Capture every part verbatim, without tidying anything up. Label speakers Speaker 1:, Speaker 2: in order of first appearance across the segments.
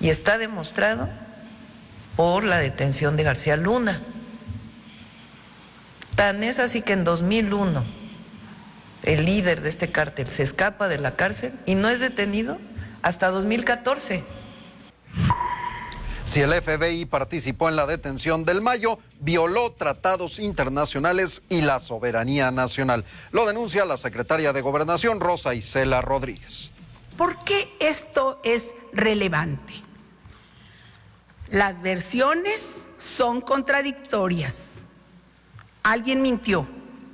Speaker 1: Y está demostrado por la detención de García Luna. Tan es así que en dos mil uno el líder de este cártel se escapa de la cárcel y no es detenido hasta dos mil catorce.
Speaker 2: Si el F B I participó en la detención del Mayo, violó tratados internacionales y la soberanía nacional. Lo denuncia la secretaria de Gobernación, Rosa Isela Rodríguez.
Speaker 3: ¿Por qué esto es relevante? Las versiones son contradictorias. Alguien mintió.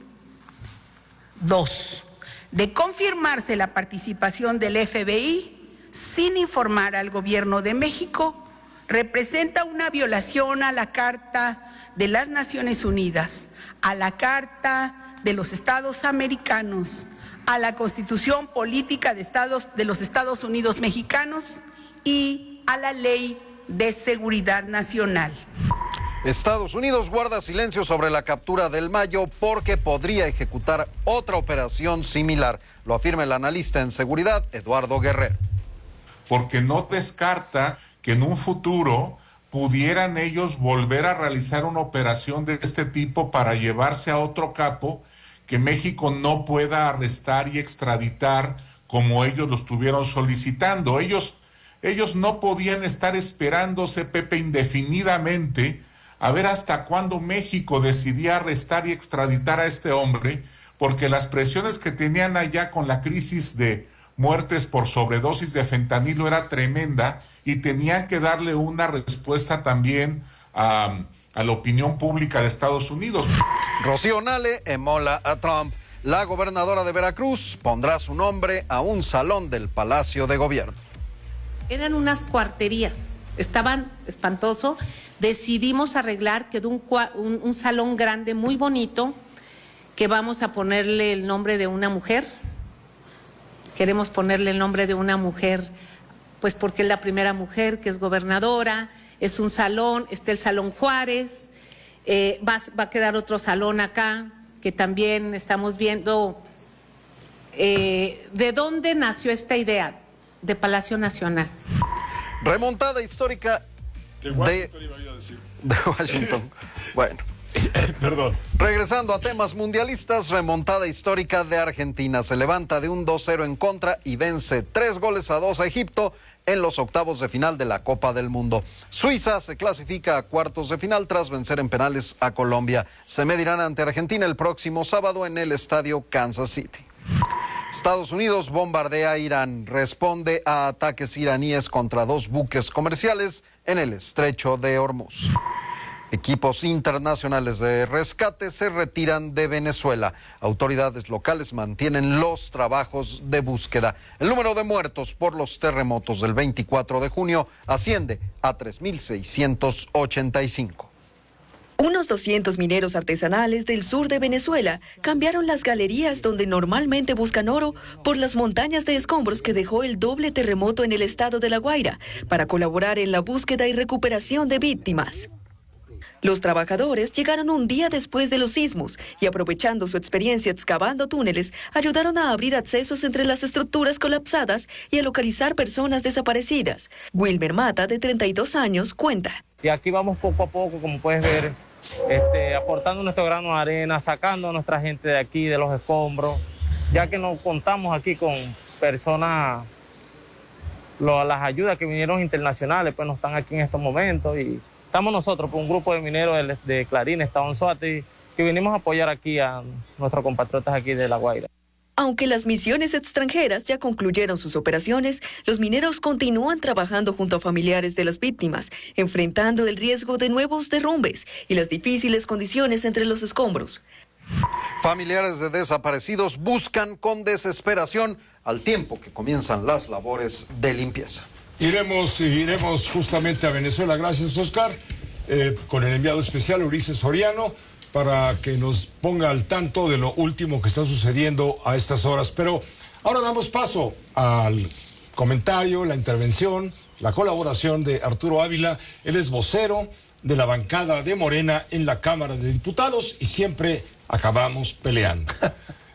Speaker 3: Dos, de confirmarse la participación del F B I sin informar al gobierno de México, representa una violación a la Carta de las Naciones Unidas, a la Carta de los Estados Americanos, a la Constitución Política de, Estados, de los Estados Unidos Mexicanos y a la Ley de Seguridad Nacional.
Speaker 2: Estados Unidos guarda silencio sobre la captura del Mayo porque podría ejecutar otra operación similar. Lo afirma el analista en seguridad, Eduardo Guerrero.
Speaker 4: Porque no descarta que en un futuro pudieran ellos volver a realizar una operación de este tipo para llevarse a otro capo que México no pueda arrestar y extraditar como ellos lo estuvieron solicitando. Ellos, ellos no podían estar esperándose, Pepe, indefinidamente a ver hasta cuándo México decidía arrestar y extraditar a este hombre, porque las presiones que tenían allá con la crisis de muertes por sobredosis de fentanilo era tremenda y tenían que darle una respuesta también a, a la opinión pública de Estados Unidos.
Speaker 2: Rocío Nale emola a Trump. La gobernadora de Veracruz pondrá su nombre a un salón del Palacio de Gobierno.
Speaker 5: Eran unas cuarterías, estaban espantoso. Decidimos arreglar, quedó un, un, un salón grande, muy bonito, que vamos a ponerle el nombre de una mujer. Queremos ponerle el nombre de una mujer, pues porque es la primera mujer que es gobernadora. Es un salón, está el Salón Juárez, eh, va, va a quedar otro salón acá, que también estamos viendo. Eh, ¿De dónde nació esta idea? De Palacio Nacional.
Speaker 2: Remontada histórica
Speaker 6: de Washington, de, iba yo a decir.
Speaker 2: De Washington. Bueno.
Speaker 6: Perdón.
Speaker 2: Regresando a temas mundialistas, remontada histórica de Argentina. Se levanta de un dos cero en contra y vence tres goles a dos a Egipto en los octavos de final de la Copa del Mundo. Suiza se clasifica a cuartos de final tras vencer en penales a Colombia. Se medirán ante Argentina el próximo sábado en el estadio Kansas City. Estados Unidos bombardea a Irán, responde a ataques iraníes contra dos buques comerciales en el estrecho de Hormuz. Equipos internacionales de rescate se retiran de Venezuela. Autoridades locales mantienen los trabajos de búsqueda. El número de muertos por los terremotos del veinticuatro de junio asciende a tres mil seiscientos ochenta y cinco.
Speaker 7: Unos doscientos mineros artesanales del sur de Venezuela cambiaron las galerías donde normalmente buscan oro por las montañas de escombros que dejó el doble terremoto en el estado de La Guaira para colaborar en la búsqueda y recuperación de víctimas. Los trabajadores llegaron un día después de los sismos y, aprovechando su experiencia excavando túneles, ayudaron a abrir accesos entre las estructuras colapsadas y a localizar personas desaparecidas. Wilmer Mata, de treinta y dos años, cuenta.
Speaker 8: Y aquí vamos poco a poco, como puedes ver, este, aportando nuestro grano de arena, sacando a nuestra gente de aquí, de los escombros, ya que no contamos aquí con personas, lo, las ayudas que vinieron internacionales, pues no están aquí en estos momentos y estamos nosotros, por un grupo de mineros de, de Clarín, Estado Anzoátegui, que vinimos a apoyar aquí a nuestros compatriotas aquí de La Guaira.
Speaker 7: Aunque las misiones extranjeras ya concluyeron sus operaciones, los mineros continúan trabajando junto a familiares de las víctimas, enfrentando el riesgo de nuevos derrumbes y las difíciles condiciones entre los escombros.
Speaker 2: Familiares de desaparecidos buscan con desesperación al tiempo que comienzan las labores de limpieza.
Speaker 6: Iremos, iremos justamente a Venezuela, gracias Oscar, eh, con el enviado especial Ulises Soriano, para que nos ponga al tanto de lo último que está sucediendo a estas horas. Pero ahora damos paso al comentario, la intervención, la colaboración de Arturo Ávila. Él es vocero de la bancada de Morena en la Cámara de Diputados y siempre acabamos peleando.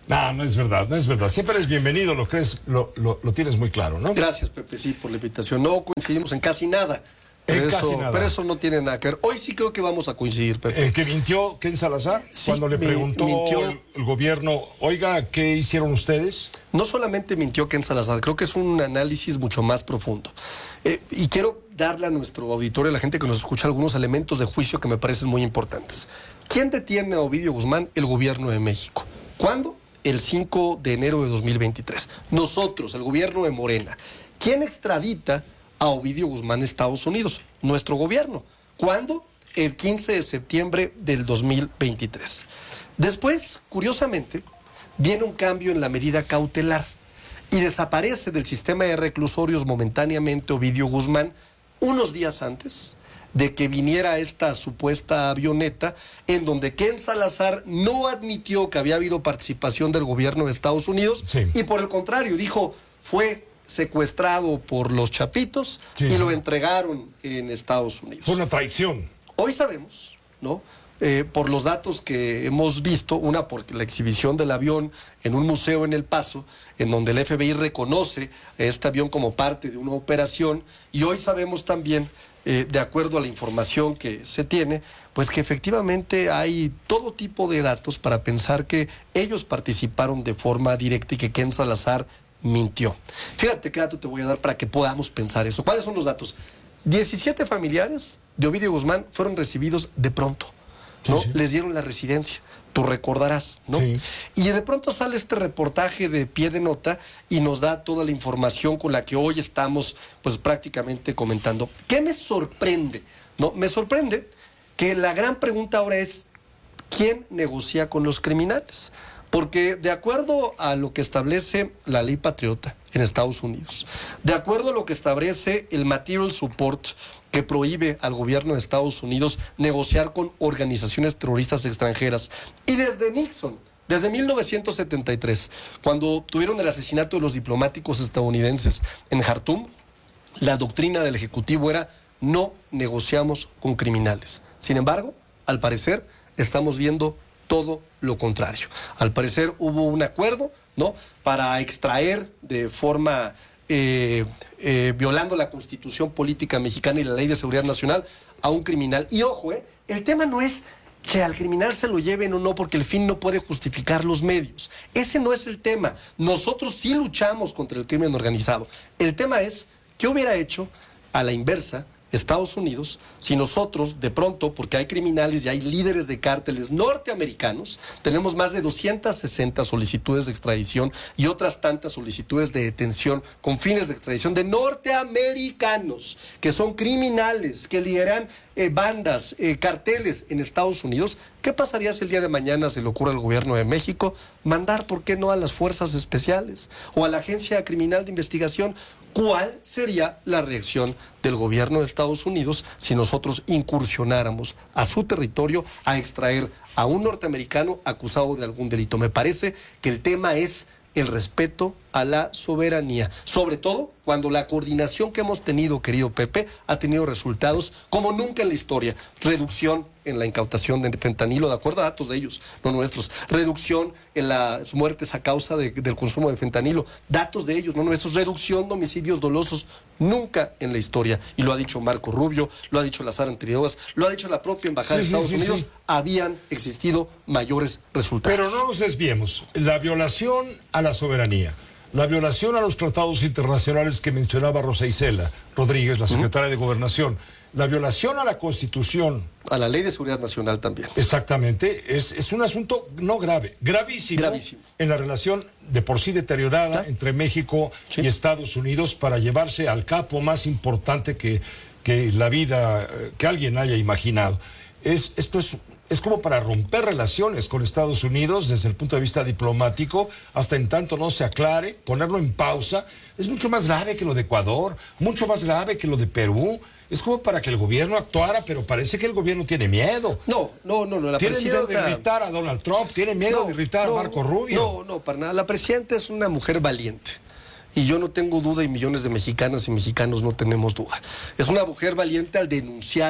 Speaker 6: No, no es verdad, no es verdad. Siempre eres bienvenido, lo crees, lo, lo, lo tienes muy claro, ¿no?
Speaker 9: Gracias, Pepe, sí, por la invitación. No coincidimos en casi nada. Pero,
Speaker 6: En
Speaker 9: eso,
Speaker 6: casi nada.
Speaker 9: pero eso no tiene nada que ver. Hoy sí creo que vamos a coincidir, Pepe.
Speaker 6: ¿En que mintió Ken Salazar?
Speaker 9: Sí,
Speaker 6: cuando le
Speaker 9: mi-
Speaker 6: preguntó
Speaker 9: mintió.
Speaker 6: el, el gobierno, oiga, ¿qué hicieron ustedes?
Speaker 9: No solamente mintió Ken Salazar, creo que es un análisis mucho más profundo. Eh, y quiero darle a nuestro auditorio, a la gente que nos escucha, algunos elementos de juicio que me parecen muy importantes. ¿Quién detiene a Ovidio Guzmán? El gobierno de México. ¿Cuándo? El cinco de enero de dos mil veintitrés. Nosotros, el gobierno de Morena. ¿Quién extradita a Ovidio Guzmán a Estados Unidos? Nuestro gobierno. ¿Cuándo? El quince de septiembre del dos mil veintitrés. Después, curiosamente, viene un cambio en la medida cautelar y desaparece del sistema de reclusorios momentáneamente Ovidio Guzmán unos días antes de que viniera esta supuesta avioneta en donde Ken Salazar no admitió que había habido participación del gobierno de Estados Unidos
Speaker 6: Sí.
Speaker 9: y por el contrario dijo fue secuestrado por los chapitos
Speaker 6: Sí,
Speaker 9: y
Speaker 6: sí.
Speaker 9: lo entregaron en Estados Unidos.
Speaker 6: Fue una traición.
Speaker 9: Hoy sabemos, ¿no? Eh, por los datos que hemos visto, una porque la exhibición del avión en un museo en El Paso, en donde el F B I reconoce este avión como parte de una operación, y hoy sabemos también, eh, de acuerdo a la información que se tiene, pues que efectivamente hay todo tipo de datos para pensar que ellos participaron de forma directa y que Ken Salazar mintió. Fíjate qué dato te voy a dar para que podamos pensar eso. ¿Cuáles son los datos? diecisiete familiares de Ovidio Guzmán fueron recibidos de pronto, ¿no?
Speaker 6: Sí, sí.
Speaker 9: Les dieron la residencia, tú recordarás, ¿no?
Speaker 6: Sí.
Speaker 9: Y de pronto sale este reportaje de pie de nota y nos da toda la información con la que hoy estamos pues prácticamente comentando. ¿Qué me sorprende? ¿No? Me sorprende que la gran pregunta ahora es ¿quién negocia con los criminales? Porque de acuerdo a lo que establece la ley patriota en Estados Unidos, de acuerdo a lo que establece el Material Support que prohíbe al gobierno de Estados Unidos negociar con organizaciones terroristas extranjeras, y desde Nixon, desde mil novecientos setenta y tres, cuando tuvieron el asesinato de los diplomáticos estadounidenses en Jartum, la doctrina del Ejecutivo era no negociamos con criminales. Sin embargo, al parecer, estamos viendo todo lo contrario. Al parecer hubo un acuerdo, ¿no?, para extraer de forma eh, eh, violando la Constitución Política Mexicana y la Ley de Seguridad Nacional a un criminal. Y ojo, eh, el tema no es que al criminal se lo lleven o no, porque el fin no puede justificar los medios. Ese no es el tema. Nosotros sí luchamos contra el crimen organizado. El tema es qué hubiera hecho a la inversa Estados Unidos si nosotros de pronto, porque hay criminales y hay líderes de cárteles norteamericanos, tenemos más de doscientas sesenta solicitudes de extradición y otras tantas solicitudes de detención con fines de extradición de norteamericanos que son criminales, que lideran eh, bandas, eh, carteles en Estados Unidos. ¿Qué pasaría si el día de mañana se le ocurre al gobierno de México mandar, por qué no, a las fuerzas especiales o a la Agencia Criminal de Investigación? ¿Cuál sería la reacción del gobierno de Estados Unidos si nosotros incursionáramos a su territorio a extraer a un norteamericano acusado de algún delito? Me parece que el tema es el respeto a la soberanía, sobre todo cuando la coordinación que hemos tenido, querido Pepe, ha tenido resultados como nunca en la historia. Reducción en la incautación de fentanilo, de acuerdo a datos de ellos, no nuestros. Reducción en las muertes a causa de, del consumo de fentanilo, datos de ellos, no nuestros. Reducción de homicidios dolosos, nunca en la historia. Y lo ha dicho Marco Rubio, lo ha dicho Lazar Anteriores, lo ha dicho la propia Embajada
Speaker 6: Sí,
Speaker 9: de
Speaker 6: sí,
Speaker 9: Estados
Speaker 6: sí,
Speaker 9: Unidos.
Speaker 6: sí.
Speaker 9: Habían existido mayores resultados.
Speaker 6: Pero no nos desviemos. La violación a la soberanía, la violación a los tratados internacionales que mencionaba Rosa Isela Rodríguez, la secretaria de Gobernación, la violación a la Constitución.
Speaker 9: A la Ley de Seguridad Nacional también.
Speaker 6: Exactamente, es, es un asunto no grave, gravísimo,
Speaker 9: Gravísimo.
Speaker 6: en la relación de por sí deteriorada
Speaker 9: ¿Ya?
Speaker 6: entre México
Speaker 9: Sí.
Speaker 6: y Estados Unidos para llevarse al capo más importante que, que la vida, eh, que alguien haya imaginado. Es, esto es, es como para romper relaciones con Estados Unidos desde el punto de vista diplomático, hasta en tanto no se aclare, ponerlo en pausa. Es mucho más grave que lo de Ecuador, mucho más grave que lo de Perú. Es como para que el gobierno actuara, pero parece que el gobierno tiene miedo.
Speaker 9: No, no, no, no. La
Speaker 6: Tiene miedo de
Speaker 9: presidenta...
Speaker 6: irritar a Donald Trump, tiene miedo
Speaker 9: No,
Speaker 6: de irritar
Speaker 9: no,
Speaker 6: a Marco Rubio.
Speaker 9: No, no, para nada. La presidenta es una mujer valiente. Y yo no tengo duda, y millones de mexicanas y mexicanos no tenemos duda. Es una mujer valiente al denunciar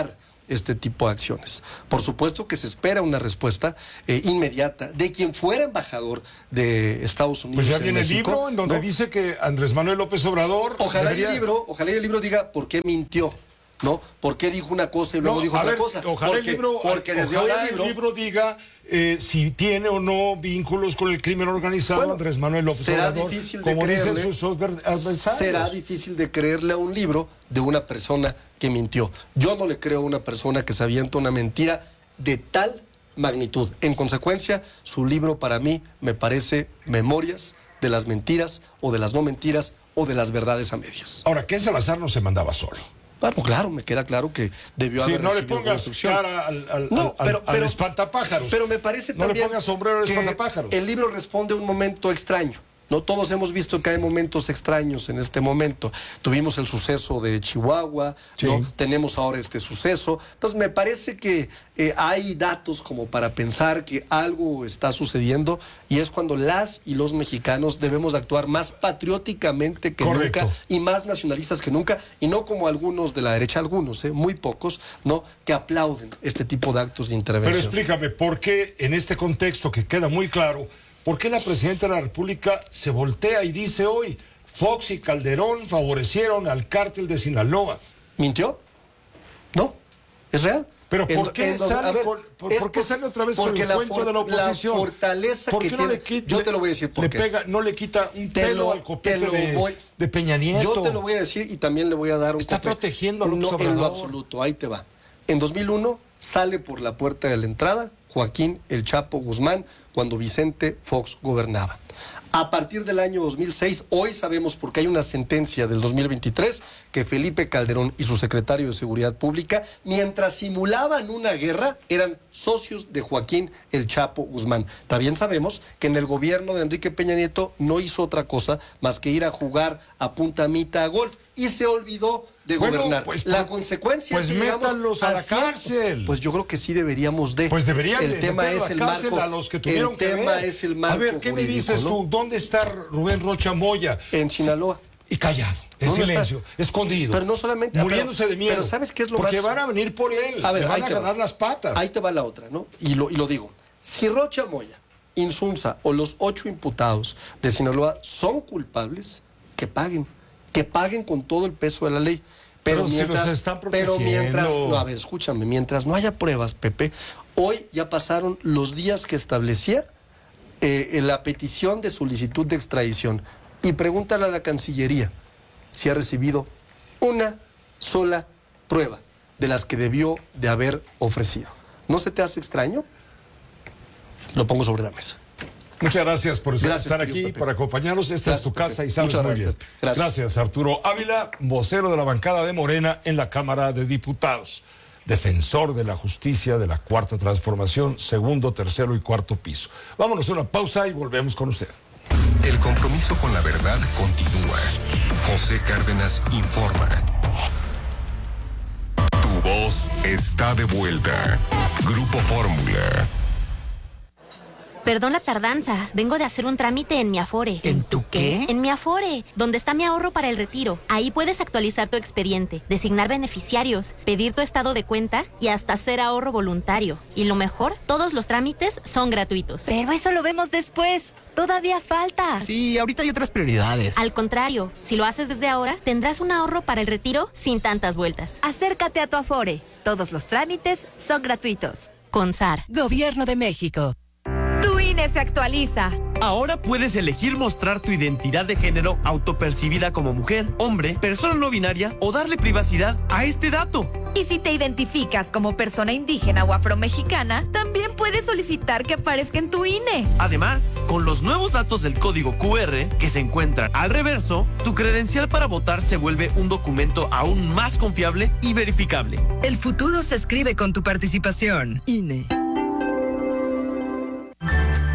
Speaker 9: este tipo de acciones. Por supuesto que se espera una respuesta eh, inmediata de quien fuera embajador de Estados Unidos.
Speaker 6: Pues ya
Speaker 9: en
Speaker 6: viene
Speaker 9: México,
Speaker 6: el libro en donde
Speaker 9: ¿no?
Speaker 6: dice que Andrés Manuel López Obrador...
Speaker 9: Ojalá
Speaker 6: debería...
Speaker 9: el libro, ojalá el libro diga por qué mintió, ¿no? ¿Por qué dijo una cosa y luego
Speaker 6: No,
Speaker 9: dijo
Speaker 6: a
Speaker 9: otra
Speaker 6: ver,
Speaker 9: cosa?
Speaker 6: Ojalá
Speaker 9: porque,
Speaker 6: el libro,
Speaker 9: porque desde
Speaker 6: ojalá
Speaker 9: hoy el libro,
Speaker 6: el libro diga eh, si tiene o no vínculos con el crimen organizado
Speaker 9: bueno,
Speaker 6: Andrés Manuel López
Speaker 9: será
Speaker 6: Obrador,
Speaker 9: difícil de
Speaker 6: como dicen
Speaker 9: creerle,
Speaker 6: sus adversarios.
Speaker 9: será difícil de creerle a un libro de una persona que mintió. Yo no le creo a una persona que se avienta una mentira de tal magnitud. En consecuencia, su libro para mí me parece Memorias de las mentiras o de las no mentiras o de las verdades a medias.
Speaker 6: Ahora, que Salazar no se mandaba solo.
Speaker 9: Bueno, claro, me queda claro que debió
Speaker 6: Sí,
Speaker 9: haber
Speaker 6: no le
Speaker 9: recibido alguna
Speaker 6: pongas
Speaker 9: instrucción.
Speaker 6: cara al, al,
Speaker 9: No,
Speaker 6: al,
Speaker 9: pero-
Speaker 6: al
Speaker 9: pero-
Speaker 6: espantapájaros.
Speaker 9: Pero me parece
Speaker 6: no
Speaker 9: también
Speaker 6: le pongas sombrero al
Speaker 9: que
Speaker 6: espantapájaros.
Speaker 9: el libro responde a un momento extraño. No todos hemos visto que hay momentos extraños en este momento. Tuvimos el suceso de Chihuahua,
Speaker 6: Sí.
Speaker 9: ¿no? Tenemos ahora este suceso. Entonces me parece que eh, hay datos como para pensar que algo está sucediendo y es cuando las y los mexicanos debemos actuar más patrióticamente que
Speaker 6: Correcto.
Speaker 9: nunca y más nacionalistas que nunca y no como algunos de la derecha, algunos, ¿eh? Muy pocos, ¿no? Que aplauden este tipo de actos de intervención.
Speaker 6: Pero explícame, ¿por qué en este contexto que queda muy claro, por qué la presidenta de la República se voltea y dice hoy, Fox y Calderón favorecieron al cártel de Sinaloa?
Speaker 9: ¿Mintió? No, es real.
Speaker 6: Pero
Speaker 9: En-
Speaker 6: ¿por qué,
Speaker 9: en-
Speaker 6: sale,
Speaker 9: a ver,
Speaker 6: con- por,
Speaker 9: es
Speaker 6: por qué
Speaker 9: por-
Speaker 6: sale otra vez con
Speaker 9: porque
Speaker 6: el
Speaker 9: la
Speaker 6: cuento
Speaker 9: for-
Speaker 6: de la oposición?
Speaker 9: La fortaleza
Speaker 6: ¿Por
Speaker 9: que
Speaker 6: qué no
Speaker 9: tiene...
Speaker 6: le quita,
Speaker 9: Yo te lo voy a decir por
Speaker 6: le
Speaker 9: qué.
Speaker 6: pega, no le quita un
Speaker 9: Te
Speaker 6: pelo
Speaker 9: lo-
Speaker 6: al copete
Speaker 9: te lo
Speaker 6: de,
Speaker 9: voy-
Speaker 6: de Peña Nieto.
Speaker 9: Yo te lo voy a decir y también le voy a dar un
Speaker 6: Está
Speaker 9: copete.
Speaker 6: protegiendo a López
Speaker 9: No, en lo
Speaker 6: Obrador.
Speaker 9: absoluto, ahí te va. En dos mil uno sale por la puerta de la entrada Joaquín El Chapo Guzmán cuando Vicente Fox gobernaba. A partir del año dos mil seis, hoy sabemos porque hay una sentencia del dos mil veintitrés que Felipe Calderón y su secretario de Seguridad Pública, mientras simulaban una guerra, eran socios de Joaquín El Chapo Guzmán. También sabemos que en el gobierno de Enrique Peña Nieto no hizo otra cosa más que ir a jugar a punta mita a golf y se olvidó de
Speaker 6: Bueno,
Speaker 9: gobernar.
Speaker 6: pues,
Speaker 9: la
Speaker 6: pues,
Speaker 9: consecuencia
Speaker 6: pues
Speaker 9: es que llegamos
Speaker 6: métanlos a la
Speaker 9: cien-
Speaker 6: cárcel.
Speaker 9: Pues yo creo que sí deberíamos de.
Speaker 6: Pues deberían
Speaker 9: el
Speaker 6: de
Speaker 9: tema
Speaker 6: meter a
Speaker 9: es
Speaker 6: la
Speaker 9: el
Speaker 6: cárcel
Speaker 9: marco.
Speaker 6: a los que tuvieron
Speaker 9: el
Speaker 6: que
Speaker 9: tema
Speaker 6: ver.
Speaker 9: es el marco.
Speaker 6: A ver, ¿qué me
Speaker 9: jurídico,
Speaker 6: dices
Speaker 9: ¿no?
Speaker 6: tú? ¿Dónde está Rubén Rocha Moya?
Speaker 9: En Sinaloa.
Speaker 6: Y callado, en
Speaker 9: ¿Dónde
Speaker 6: silencio, escondido.
Speaker 9: Pero no solamente-
Speaker 6: muriéndose
Speaker 9: pero-
Speaker 6: de miedo.
Speaker 9: pero ¿sabes qué es lo
Speaker 6: Porque
Speaker 9: más-
Speaker 6: van a venir por él.
Speaker 9: A ver,
Speaker 6: le van
Speaker 9: ahí
Speaker 6: a
Speaker 9: te va.
Speaker 6: ganar las patas.
Speaker 9: Ahí te va la otra, ¿no? Y lo, y lo digo. Si Rocha Moya, Insunza o los ocho imputados de Sinaloa son culpables, que paguen. Que paguen con todo el peso de la ley. Pero,
Speaker 6: Pero si
Speaker 9: mientras,
Speaker 6: los están
Speaker 9: pero mientras,
Speaker 6: protegiendo.
Speaker 9: no, a ver, escúchame, mientras no haya pruebas, Pepe, hoy ya pasaron los días que establecía eh, la petición de solicitud de extradición. Y pregúntale a la Cancillería si ha recibido una sola prueba de las que debió de haber ofrecido. ¿No se te hace extraño? Lo pongo sobre la mesa.
Speaker 6: Muchas gracias por
Speaker 9: Gracias,
Speaker 6: estar
Speaker 9: querido
Speaker 6: aquí,
Speaker 9: Pepe.
Speaker 6: por acompañarnos. Esta
Speaker 9: Gracias,
Speaker 6: es tu casa
Speaker 9: Pepe.
Speaker 6: y sabes
Speaker 9: Muchas
Speaker 6: muy
Speaker 9: gracias,
Speaker 6: bien.
Speaker 9: Pepe. Gracias.
Speaker 6: Arturo Ávila, vocero de la bancada de Morena en la Cámara de Diputados. Defensor de la justicia de la Cuarta Transformación, segundo, tercero y cuarto piso. Vámonos a una pausa y volvemos con usted.
Speaker 10: El compromiso con la verdad continúa. José Cárdenas informa. Tu voz está de vuelta. Grupo Fórmula.
Speaker 11: Perdón la tardanza, vengo de hacer un trámite en mi Afore.
Speaker 12: ¿En tu qué?
Speaker 11: En mi Afore, donde está mi ahorro para el retiro. Ahí puedes actualizar tu expediente, designar beneficiarios, pedir tu estado de cuenta y hasta hacer ahorro voluntario. Y lo mejor, todos los trámites son gratuitos.
Speaker 12: Pero eso lo vemos después. Todavía falta. Sí, ahorita hay otras prioridades.
Speaker 11: Al contrario, si lo haces desde ahora, tendrás un ahorro para el retiro sin tantas vueltas.
Speaker 12: Acércate a tu Afore. Todos los trámites son gratuitos.
Speaker 11: Con S A R.
Speaker 13: Gobierno de México.
Speaker 14: Tu I N E se actualiza.
Speaker 15: Ahora puedes elegir mostrar tu identidad de género autopercibida como mujer, hombre, persona no binaria o darle privacidad a este dato.
Speaker 14: Y si te identificas como persona indígena o afromexicana, también puedes solicitar que aparezca en tu I N E.
Speaker 15: Además, con los nuevos datos del código Q R que se encuentran al reverso, tu credencial para votar se vuelve un documento aún más confiable y verificable.
Speaker 16: El futuro se escribe con tu participación. I N E.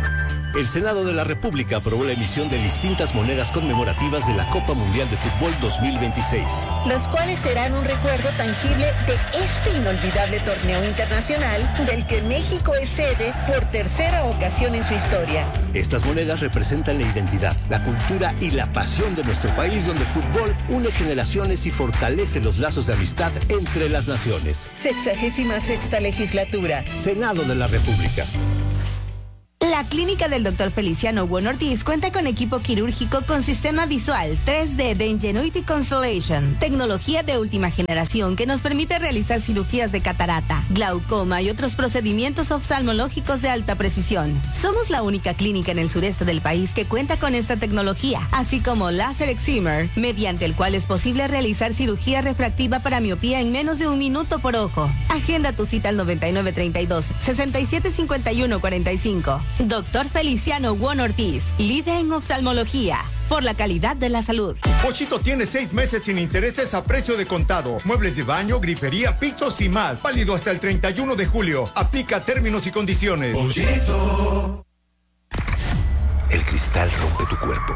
Speaker 13: El Senado de la República aprobó la emisión de distintas monedas conmemorativas de la Copa Mundial de Fútbol dos mil veintiséis.
Speaker 16: Los cuales serán un recuerdo tangible de este inolvidable torneo internacional del que México es sede por tercera ocasión en su historia.
Speaker 13: Estas monedas representan la identidad, la cultura y la pasión de nuestro país, donde el fútbol une generaciones y fortalece los lazos de amistad entre las naciones.
Speaker 16: Sexagésima sexta legislatura.
Speaker 13: Senado de la República.
Speaker 17: La clínica del doctor Feliciano Huon Ortiz cuenta con equipo quirúrgico con sistema visual tres D de Ingenuity Constellation, tecnología de última generación que nos permite realizar cirugías de catarata, glaucoma y otros procedimientos oftalmológicos de alta precisión. Somos la única clínica en el sureste del país que cuenta con esta tecnología, así como láser excimer, mediante el cual es posible realizar cirugía refractiva para miopía en menos de un minuto por ojo. Agenda tu cita al noventa y nueve treinta y dos, sesenta y siete cincuenta y uno cuarenta y cinco. Doctor Feliciano Huon Ortiz, líder en oftalmología, por la calidad de la salud.
Speaker 18: Pochito tiene seis meses sin intereses a precio de contado. Muebles de baño, grifería, pisos y más. Válido hasta el treinta y uno de julio. Aplica términos y condiciones.
Speaker 19: Pochito. El cristal rompe tu cuerpo.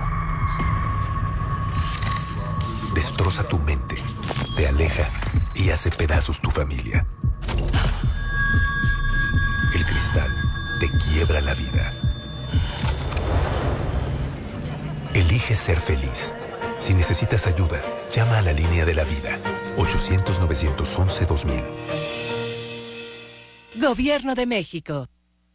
Speaker 19: Destroza tu mente. Te aleja y hace pedazos tu familia. El cristal te quiebra la vida. Elige ser feliz. Si necesitas ayuda, llama a la línea de la vida. ochocientos, novecientos once, dos mil.
Speaker 20: Gobierno de México.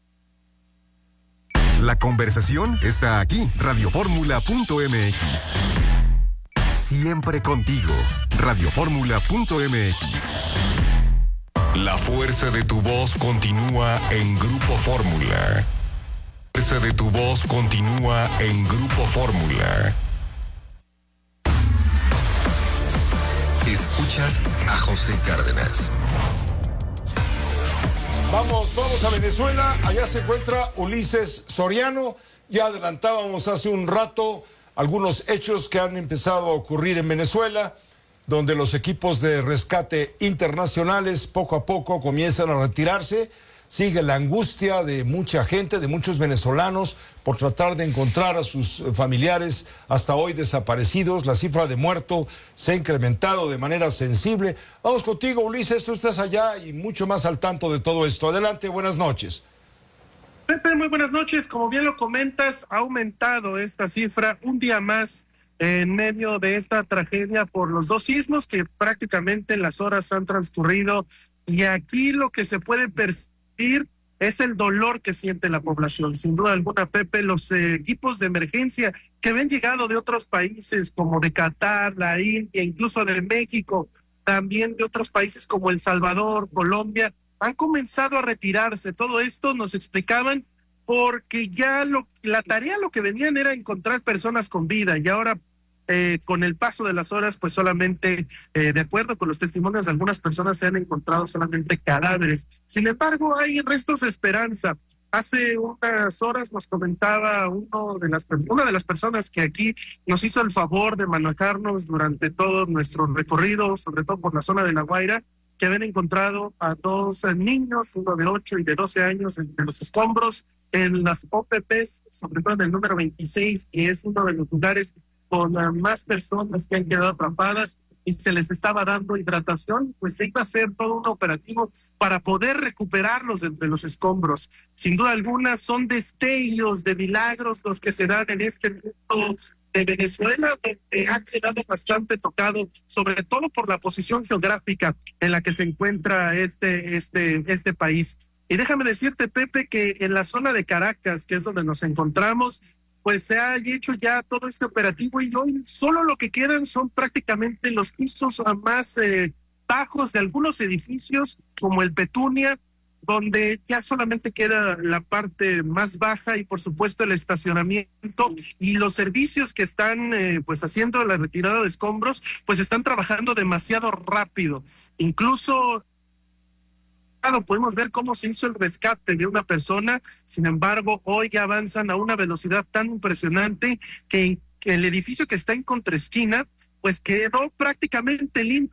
Speaker 10: La conversación está aquí. radioformula punto m x. Siempre contigo. radioformula punto m x. La fuerza de tu voz continúa en Grupo Fórmula. La fuerza de tu voz continúa en Grupo Fórmula.
Speaker 19: Escuchas a José Cárdenas.
Speaker 6: Vamos, vamos a Venezuela. Allá se encuentra Ulises Soriano. Ya adelantábamos hace un rato algunos hechos que han empezado a ocurrir en Venezuela, donde los equipos de rescate internacionales poco a poco comienzan a retirarse. Sigue la angustia de mucha gente, de muchos venezolanos, por tratar de encontrar a sus familiares hasta hoy desaparecidos. La cifra de muertos se ha incrementado de manera sensible. Vamos contigo, Ulises, tú estás allá y mucho más al tanto de todo esto. Adelante, buenas noches.
Speaker 21: Pepe, muy buenas noches. Como bien lo comentas, ha aumentado esta cifra un día más en medio de esta tragedia por los dos sismos que prácticamente las horas han transcurrido. Y aquí lo que se puede percibir es el dolor que siente la población. Sin duda alguna, Pepe, los eh, equipos de emergencia que habían llegado de otros países como de Qatar, la India, incluso de México, también de otros países como El Salvador, Colombia, han comenzado a retirarse. Todo esto nos explicaban porque ya lo, la tarea lo que venían era encontrar personas con vida y ahora Eh, con el paso de las horas, pues solamente, eh, de acuerdo con los testimonios de algunas personas, se han encontrado solamente cadáveres. Sin embargo, hay restos de esperanza. Hace unas horas nos comentaba uno de las, una de las personas que aquí nos hizo el favor de manejarnos durante todo nuestro recorrido, sobre todo por la zona de La Guaira, que habían encontrado a dos niños, uno de ocho y de doce años, entre los escombros, en las O P Pes, sobre todo en el número veintiséis, que es uno de los lugares con más personas que han quedado atrapadas y se les estaba dando hidratación, pues se iba a hacer todo un operativo para poder recuperarlos entre los escombros. Sin duda alguna son destellos de milagros los que se dan en este mundo de Venezuela, donde ha quedado bastante tocado, sobre todo por la posición geográfica en la que se encuentra este, este, este país. Y déjame decirte, Pepe, que en la zona de Caracas, que es donde nos encontramos, pues se ha hecho ya todo este operativo y hoy solo lo que quedan son prácticamente los pisos más eh, bajos de algunos edificios como el Petunia, donde ya solamente queda la parte más baja y por supuesto el estacionamiento y los servicios que están eh, pues haciendo la retirada de escombros, pues están trabajando demasiado rápido. Incluso podemos ver cómo se hizo el rescate de una persona, sin embargo, hoy ya avanzan a una velocidad tan impresionante que, que el edificio que está en contraesquina, pues quedó prácticamente limpio.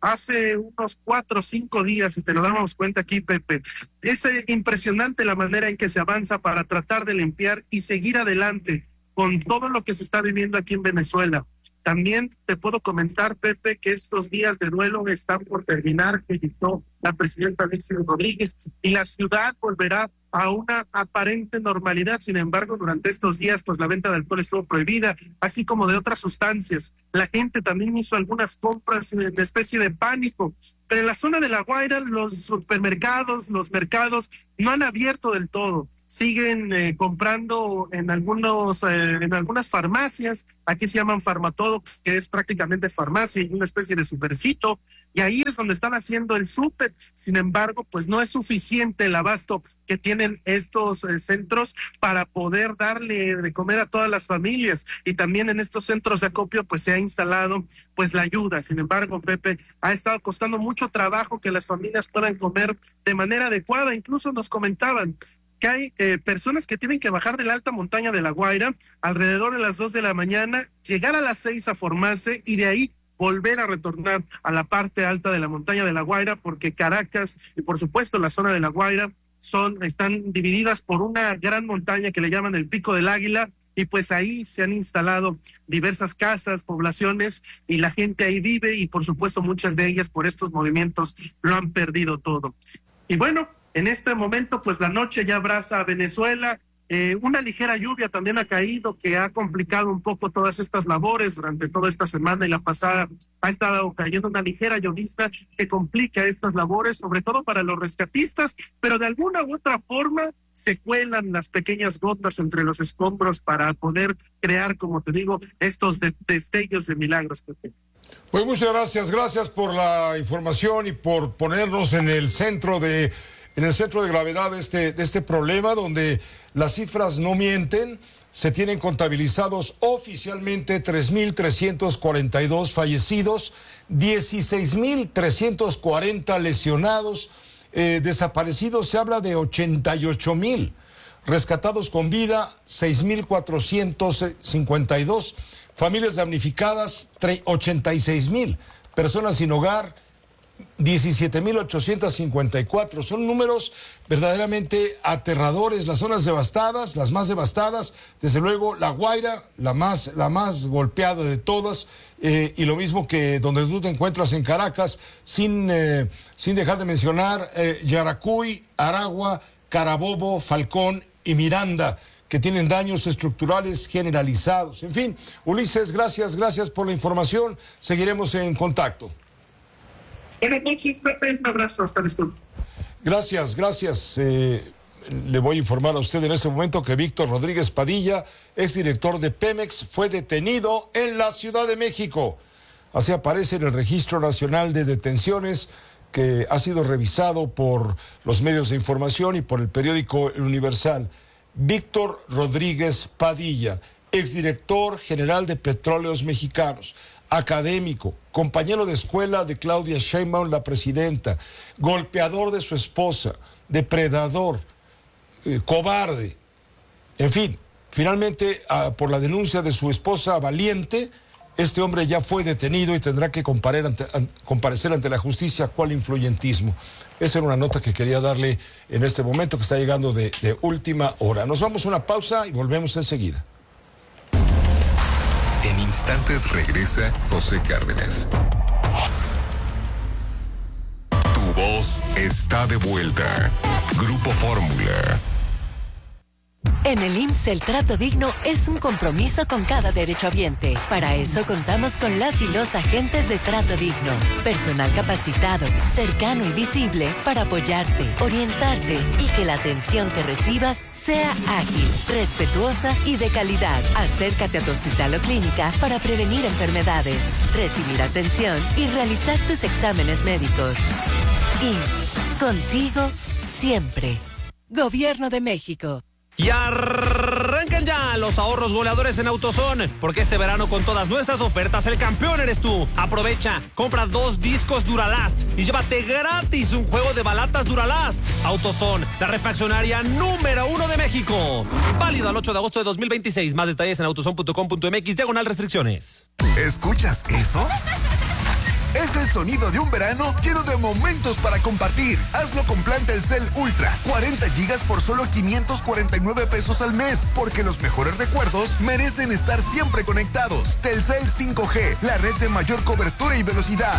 Speaker 21: hace unos cuatro o cinco días, y te lo damos cuenta aquí, Pepe. Es eh, impresionante la manera en que se avanza para tratar de limpiar y seguir adelante con todo lo que se está viviendo aquí en Venezuela. También te puedo comentar, Pepe, que estos días de duelo están por terminar, que dictó la presidenta Delcy Rodríguez, y la ciudad volverá a una aparente normalidad. Sin embargo, durante estos días, pues la venta de alcohol estuvo prohibida, así como de otras sustancias. La gente también hizo algunas compras en especie de pánico. Pero en la zona de La Guaira, los supermercados, los mercados no han abierto del todo. Siguen eh, comprando en algunos eh, en algunas farmacias. Aquí se llaman Farmatodo, que es prácticamente farmacia y una especie de supercito, y ahí es donde están haciendo el súper. Sin embargo, pues no es suficiente el abasto que tienen estos eh, centros para poder darle de comer a todas las familias, y también en estos centros de acopio pues se ha instalado pues la ayuda. Sin embargo, Pepe, ha estado costando mucho trabajo que las familias puedan comer de manera adecuada. Incluso nos comentaban que hay eh, personas que tienen que bajar de la alta montaña de La Guaira alrededor de las dos de la mañana, llegar a las seis a formarse y de ahí volver a retornar a la parte alta de la montaña de La Guaira, porque Caracas y por supuesto la zona de La Guaira son, están divididas por una gran montaña que le llaman el Pico del Águila, y pues ahí se han instalado diversas casas, poblaciones, y la gente ahí vive, y por supuesto muchas de ellas por estos movimientos lo han perdido todo. Y bueno, en este momento pues la noche ya abraza a Venezuela. Eh, una ligera lluvia también ha caído, que ha complicado un poco todas estas labores. Durante toda esta semana y la pasada ha estado cayendo una ligera llovizna que complica estas labores, sobre todo para los rescatistas, pero de alguna u otra forma se cuelan las pequeñas gotas entre los escombros para poder crear, como te digo, estos de- destellos de milagros.
Speaker 6: Pues muchas gracias, gracias por la información y por ponernos en el centro de en el centro de gravedad de este, de este problema, donde las cifras no mienten. Se tienen contabilizados oficialmente tres mil trescientos cuarenta y dos fallecidos, dieciséis mil trescientos cuarenta lesionados, eh, desaparecidos se habla de ochenta y ocho mil, rescatados con vida seis mil cuatrocientos cincuenta y dos, familias damnificadas ochenta y seis mil, personas sin hogar diecisiete mil ochocientos cincuenta y cuatro. Son números verdaderamente aterradores. Las zonas devastadas, las más devastadas, desde luego La Guaira, la más, la más golpeada de todas, eh, y lo mismo que donde tú te encuentras en Caracas, sin, eh, sin dejar de mencionar eh, Yaracuy, Aragua, Carabobo, Falcón y Miranda, que tienen daños estructurales generalizados. En fin, Ulises, gracias, gracias por la información. Seguiremos en contacto.
Speaker 21: Buenas noches, Pepe. Un abrazo. Hasta después.
Speaker 6: Gracias, gracias. Eh, le voy a informar a usted en este momento que Víctor Rodríguez Padilla, exdirector de Pemex, fue detenido en la Ciudad de México. Así aparece en el Registro Nacional de Detenciones, que ha sido revisado por los medios de información y por el periódico El Universal. Víctor Rodríguez Padilla, exdirector general de Petróleos Mexicanos, académico, compañero de escuela de Claudia Sheinbaum, la presidenta, golpeador de su esposa, depredador, eh, cobarde. En fin, finalmente, ah, por la denuncia de su esposa Valiente, este hombre ya fue detenido y tendrá que comparecer ante, an, comparecer ante la justicia. ¿Cuál influyentismo? Esa era una nota que quería darle en este momento, que está llegando de, de última hora. Nos vamos a una pausa y volvemos enseguida.
Speaker 10: En instantes regresa José Cárdenas. Tu voz está de vuelta. Grupo Fórmula.
Speaker 20: En el I M S S el trato digno es un compromiso con cada derechohabiente. Para eso contamos con las y los agentes de trato digno. Personal capacitado, cercano y visible para apoyarte, orientarte y que la atención que recibas sea ágil, respetuosa y de calidad. Acércate a tu hospital o clínica para prevenir enfermedades, recibir atención y realizar tus exámenes médicos. I M S S, contigo siempre. Gobierno de México.
Speaker 22: Y arrancan ya los ahorros goleadores en AutoZone, porque este verano con todas nuestras ofertas el campeón eres tú. Aprovecha, compra dos discos Duralast y llévate gratis un juego de balatas Duralast. AutoZone, la refaccionaria número uno de México. Válido al ocho de agosto de dos mil veintiséis. Más detalles en autozone punto com punto m x, diagonal restricciones.
Speaker 10: ¿Escuchas eso?
Speaker 1: Es el sonido de un verano lleno de momentos para compartir. Hazlo con plan Telcel Ultra, cuarenta gigas por solo quinientos cuarenta y nueve pesos al mes, porque los mejores recuerdos merecen estar siempre conectados. Telcel cinco G, la red de mayor cobertura y velocidad.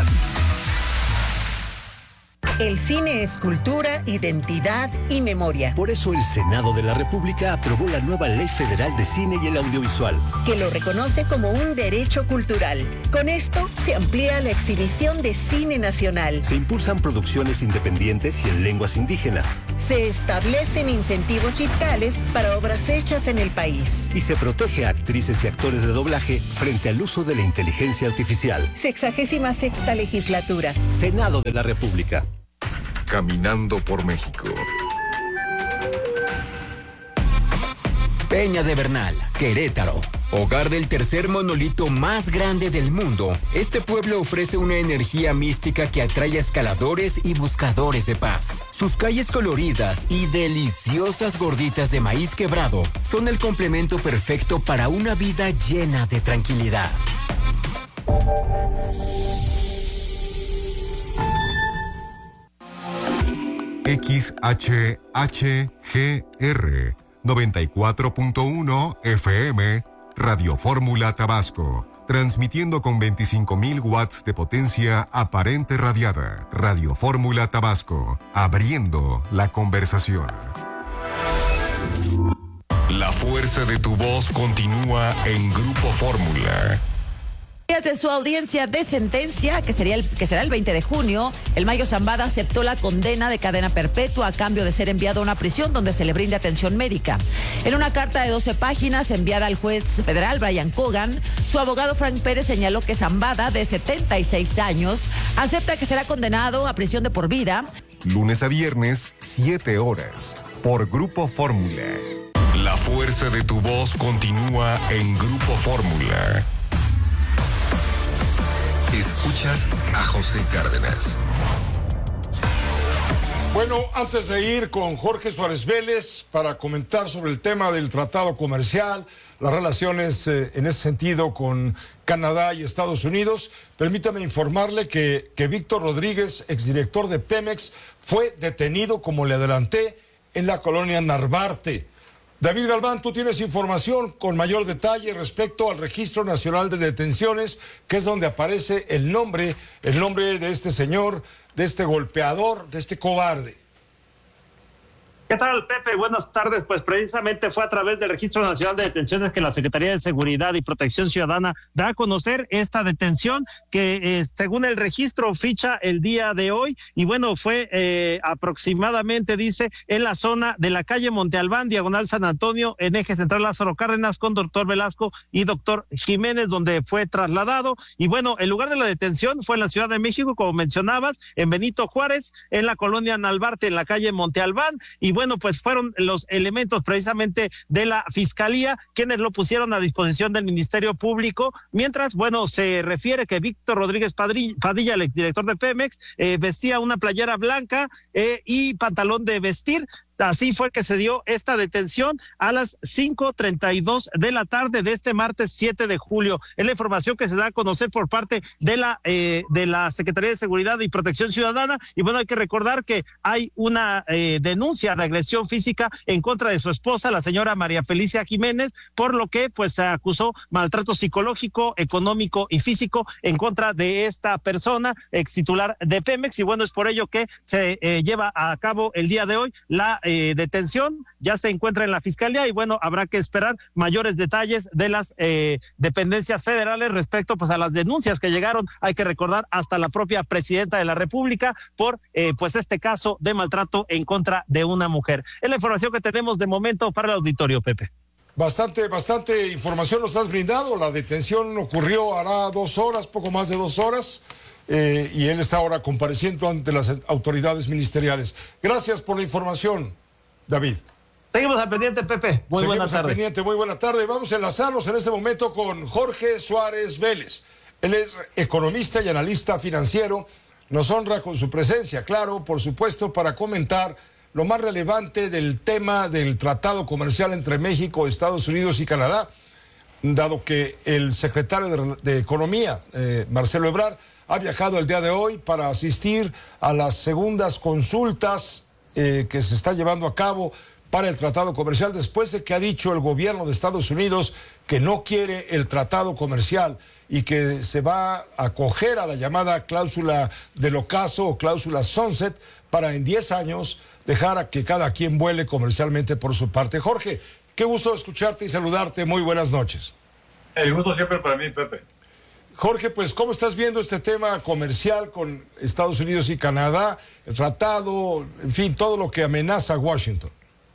Speaker 16: El cine es cultura, identidad y memoria.
Speaker 13: Por eso el Senado de la República aprobó la nueva Ley Federal de Cine y el Audiovisual,
Speaker 16: que lo reconoce como un derecho cultural. Con esto se amplía la exhibición de cine nacional.
Speaker 13: Se impulsan producciones independientes y en lenguas indígenas.
Speaker 16: Se establecen incentivos fiscales para obras hechas en el país.
Speaker 13: Y se protege a actrices y actores de doblaje frente al uso de la inteligencia artificial.
Speaker 16: Sexagésima sexta legislatura.
Speaker 13: Senado de la República.
Speaker 10: Caminando por México.
Speaker 3: Peña de Bernal, Querétaro. Hogar del tercer monolito más grande del mundo, este pueblo ofrece una energía mística que atrae a escaladores y buscadores de paz. Sus calles coloridas y deliciosas gorditas de maíz quebrado son el complemento perfecto para una vida llena de tranquilidad.
Speaker 10: X H H G R noventa y cuatro punto uno F M, Radio Fórmula Tabasco, transmitiendo con veinticinco mil watts de potencia aparente radiada. Radio Fórmula Tabasco, abriendo la conversación. La fuerza de tu voz continúa en Grupo Fórmula.
Speaker 23: De su audiencia de sentencia, que sería el, que será el veinte de junio, el Mayo Zambada aceptó la condena de cadena perpetua a cambio de ser enviado a una prisión donde se le brinde atención médica. En una carta de doce páginas enviada al juez federal Brian Cogan, su abogado Frank Pérez señaló que Zambada, de setenta y seis años, acepta que será condenado a prisión de por vida.
Speaker 10: Lunes a viernes, siete horas, por Grupo Fórmula. La fuerza de tu voz continúa en Grupo Fórmula. Escuchas a José Cárdenas.
Speaker 6: Bueno, antes de ir con Jorge Suárez Vélez para comentar sobre el tema del tratado comercial, las relaciones eh, en ese sentido con Canadá y Estados Unidos, permítame informarle que, que Víctor Rodríguez, exdirector de Pemex, fue detenido, como le adelanté, en la colonia Narvarte. David Galván, tú tienes información con mayor detalle respecto al Registro Nacional de Detenciones, que es donde aparece el nombre, el nombre de este señor, de este golpeador, de este cobarde.
Speaker 24: ¿Qué tal, Pepe? Buenas tardes. Pues precisamente fue a través del Registro Nacional de Detenciones que la Secretaría de Seguridad y Protección Ciudadana da a conocer esta detención que eh, según el registro ficha el día de hoy y bueno, fue eh, aproximadamente, dice, en la zona de la calle Monte Albán, diagonal San Antonio, en eje central Lázaro Cárdenas, con doctor Velasco y doctor Jiménez, donde fue trasladado. Y bueno, el lugar de la detención fue en la Ciudad de México, como mencionabas, en Benito Juárez, en la colonia Narvarte, en la calle Monte Albán. Y bueno, pues fueron los elementos precisamente de la Fiscalía quienes lo pusieron a disposición del Ministerio Público, mientras, bueno, se refiere que Víctor Rodríguez Padilla, el exdirector de Pemex, eh, vestía una playera blanca eh, y pantalón de vestir. Así fue que se dio esta detención a las cinco treinta y dos de la tarde de este martes siete de julio. Es la información que se da a conocer por parte de la eh, de la Secretaría de Seguridad y Protección Ciudadana. Y bueno, hay que recordar que hay una eh, denuncia de agresión física en contra de su esposa, la señora María Felicia Jiménez, por lo que pues se acusó maltrato psicológico, económico y físico en contra de esta persona, ex titular de Pemex. Y bueno, es por ello que se eh, lleva a cabo el día de hoy la Eh, detención, ya se encuentra en la Fiscalía y bueno, habrá que esperar mayores detalles de las eh, dependencias federales respecto pues a las denuncias que llegaron, hay que recordar, hasta la propia presidenta de la República por eh, pues este caso de maltrato en contra de una mujer. Es la información que tenemos de momento para el auditorio, Pepe.
Speaker 6: Bastante, bastante información nos has brindado. La detención ocurrió hará dos horas, poco más de dos horas. Eh, y él está ahora compareciendo ante las autoridades ministeriales. Gracias por la información, David.
Speaker 24: Seguimos al pendiente, Pepe. Muy buena tarde.
Speaker 6: Pendiente, muy buena tarde. Vamos a enlazarnos en este momento con Jorge Suárez Vélez. Él es economista y analista financiero. Nos honra con su presencia, claro, por supuesto, para comentar lo más relevante del tema del tratado comercial entre México, Estados Unidos y Canadá, dado que el secretario de, de Economía, eh, Marcelo Ebrard, ha viajado el día de hoy para asistir a las segundas consultas eh, que se está llevando a cabo para el tratado comercial, después de que ha dicho el gobierno de Estados Unidos que no quiere el tratado comercial y que se va a acoger a la llamada cláusula del ocaso o cláusula sunset para en diez años dejar a que cada quien vuele comercialmente por su parte. Jorge, qué gusto escucharte y saludarte. Muy buenas noches.
Speaker 4: El gusto siempre para mí, Pepe.
Speaker 6: Jorge, pues, ¿cómo estás viendo este tema comercial con Estados Unidos y Canadá, el tratado, en fin, todo lo que amenaza a Washington?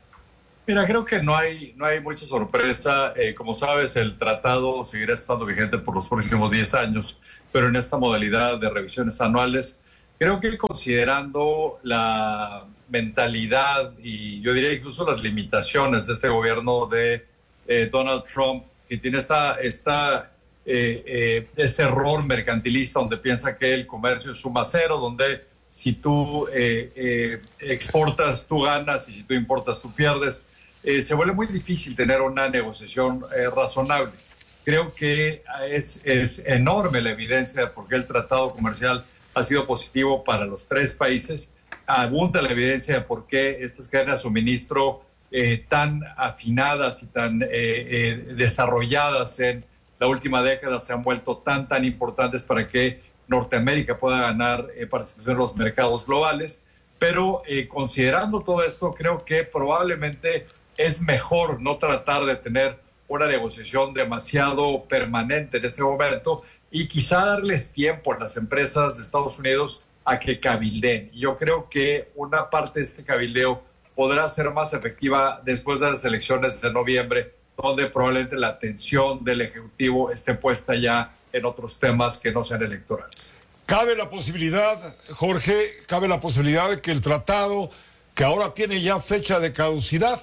Speaker 4: Mira, creo que no hay, no hay mucha sorpresa. Eh, como sabes, el tratado seguirá estando vigente por los próximos diez años, pero en esta modalidad de revisiones anuales. Creo que considerando la mentalidad y yo diría incluso las limitaciones de este gobierno de eh, Donald Trump, que tiene esta, esta, eh, eh, este error mercantilista donde piensa que el comercio es suma cero, donde si tú eh, eh, exportas, tú ganas, y si tú importas, tú pierdes. Eh, se vuelve muy difícil tener una negociación eh, razonable. Creo que es, es enorme la evidencia de por qué el tratado comercial ha sido positivo para los tres países. Abunda la evidencia de por qué estas cadenas de suministro eh, tan afinadas y tan eh, eh, desarrolladas en la última década se han vuelto tan, tan importantes para que Norteamérica pueda ganar eh, participación en los mercados globales. Pero eh, considerando todo esto, creo que probablemente es mejor no tratar de tener una negociación demasiado permanente en este momento y quizá darles tiempo a las empresas de Estados Unidos a que cabildeen. Yo creo que una parte de este cabildeo podrá ser más efectiva después de las elecciones de noviembre, donde probablemente la atención del Ejecutivo esté puesta ya en otros temas que no sean electorales.
Speaker 6: Cabe la posibilidad, Jorge, cabe la posibilidad de que el tratado, que ahora tiene ya fecha de caducidad,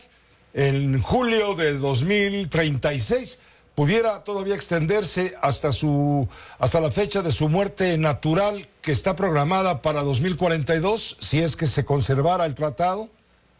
Speaker 6: en julio de dos mil treinta y seis, pudiera todavía extenderse hasta su hasta la fecha de su muerte natural, que está programada para dos mil cuarenta y dos, si es que se conservara el tratado.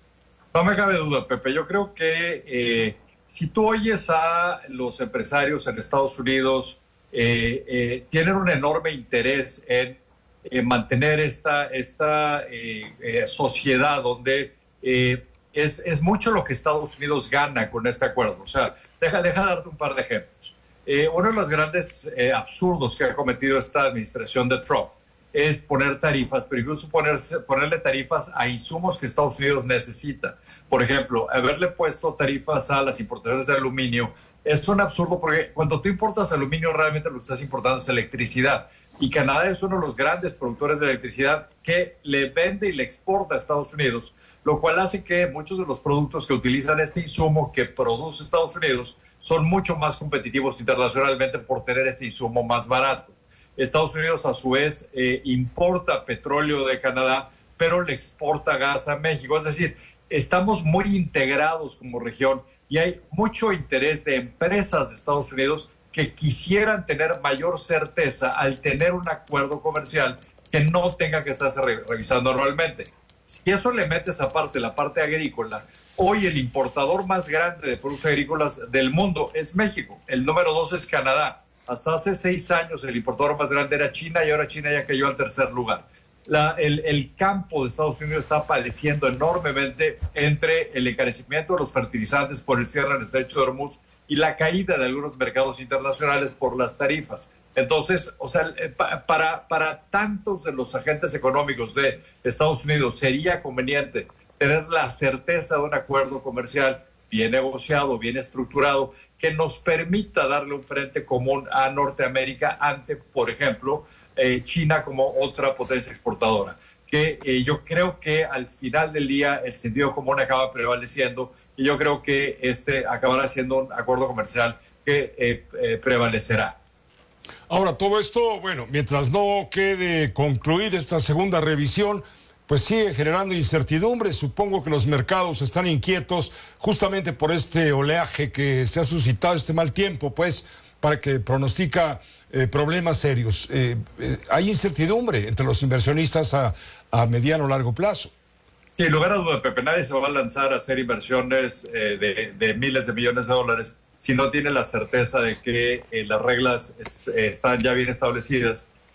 Speaker 4: No me cabe duda, Pepe. Yo creo que eh, si tú oyes a los empresarios en Estados Unidos, eh, eh, tienen un enorme interés en eh, mantener esta, esta eh, eh, sociedad donde eh, es, es mucho lo que Estados Unidos gana con este acuerdo. O sea, deja, deja darte un par de ejemplos. Eh, uno de los grandes eh, absurdos que ha cometido esta administración de Trump es poner tarifas, pero incluso ponerse, ponerle tarifas a insumos que Estados Unidos necesita. Por ejemplo, haberle puesto tarifas a las importaciones de aluminio es un absurdo porque cuando tú importas aluminio realmente lo que estás importando es electricidad. Y Canadá es uno de los grandes productores de electricidad que le vende y le exporta a Estados Unidos, lo cual hace que muchos de los productos que utilizan este insumo que produce Estados Unidos son mucho más competitivos internacionalmente por tener este insumo más barato. Estados Unidos a su vez eh, importa petróleo de Canadá, pero le exporta gas a México. Es decir, estamos muy integrados como región y hay mucho interés de empresas de Estados Unidos que quisieran tener mayor certeza al tener un acuerdo comercial que no tenga que estarse re revisando anualmente. Si eso le metes aparte la parte agrícola, hoy el importador más grande de productos agrícolas del mundo es México. El número dos es Canadá. Hasta hace seis años el importador más grande era China y ahora China ya cayó al tercer lugar. La, el, el campo de Estados Unidos está padeciendo enormemente entre el encarecimiento de los fertilizantes por el cierre del estrecho de Hormuz y la caída de algunos mercados internacionales por las tarifas. Entonces, o sea, para, para tantos de los agentes económicos de Estados Unidos sería conveniente tener la certeza de un acuerdo comercial bien negociado, bien estructurado, que nos permita darle un frente común a Norteamérica ante, por ejemplo, eh, China como otra potencia exportadora. Que eh, yo creo que al final del día el sentido común acaba prevaleciendo y yo creo que este acabará siendo un acuerdo comercial que eh, eh, prevalecerá.
Speaker 6: Ahora, todo esto, bueno, mientras no quede concluir esta segunda revisión, pues sigue generando incertidumbre. Supongo que los mercados están inquietos justamente por este oleaje que se ha suscitado, este mal tiempo, pues, para que pronostica eh, problemas serios. Eh, eh, hay incertidumbre entre los inversionistas a, a mediano o largo plazo.
Speaker 4: Sin lugar a duda, Pepe, nadie se va a lanzar a hacer inversiones eh, de, de miles de millones de dólares si no tiene la certeza de que eh, las reglas es, eh, están ya bien establecidas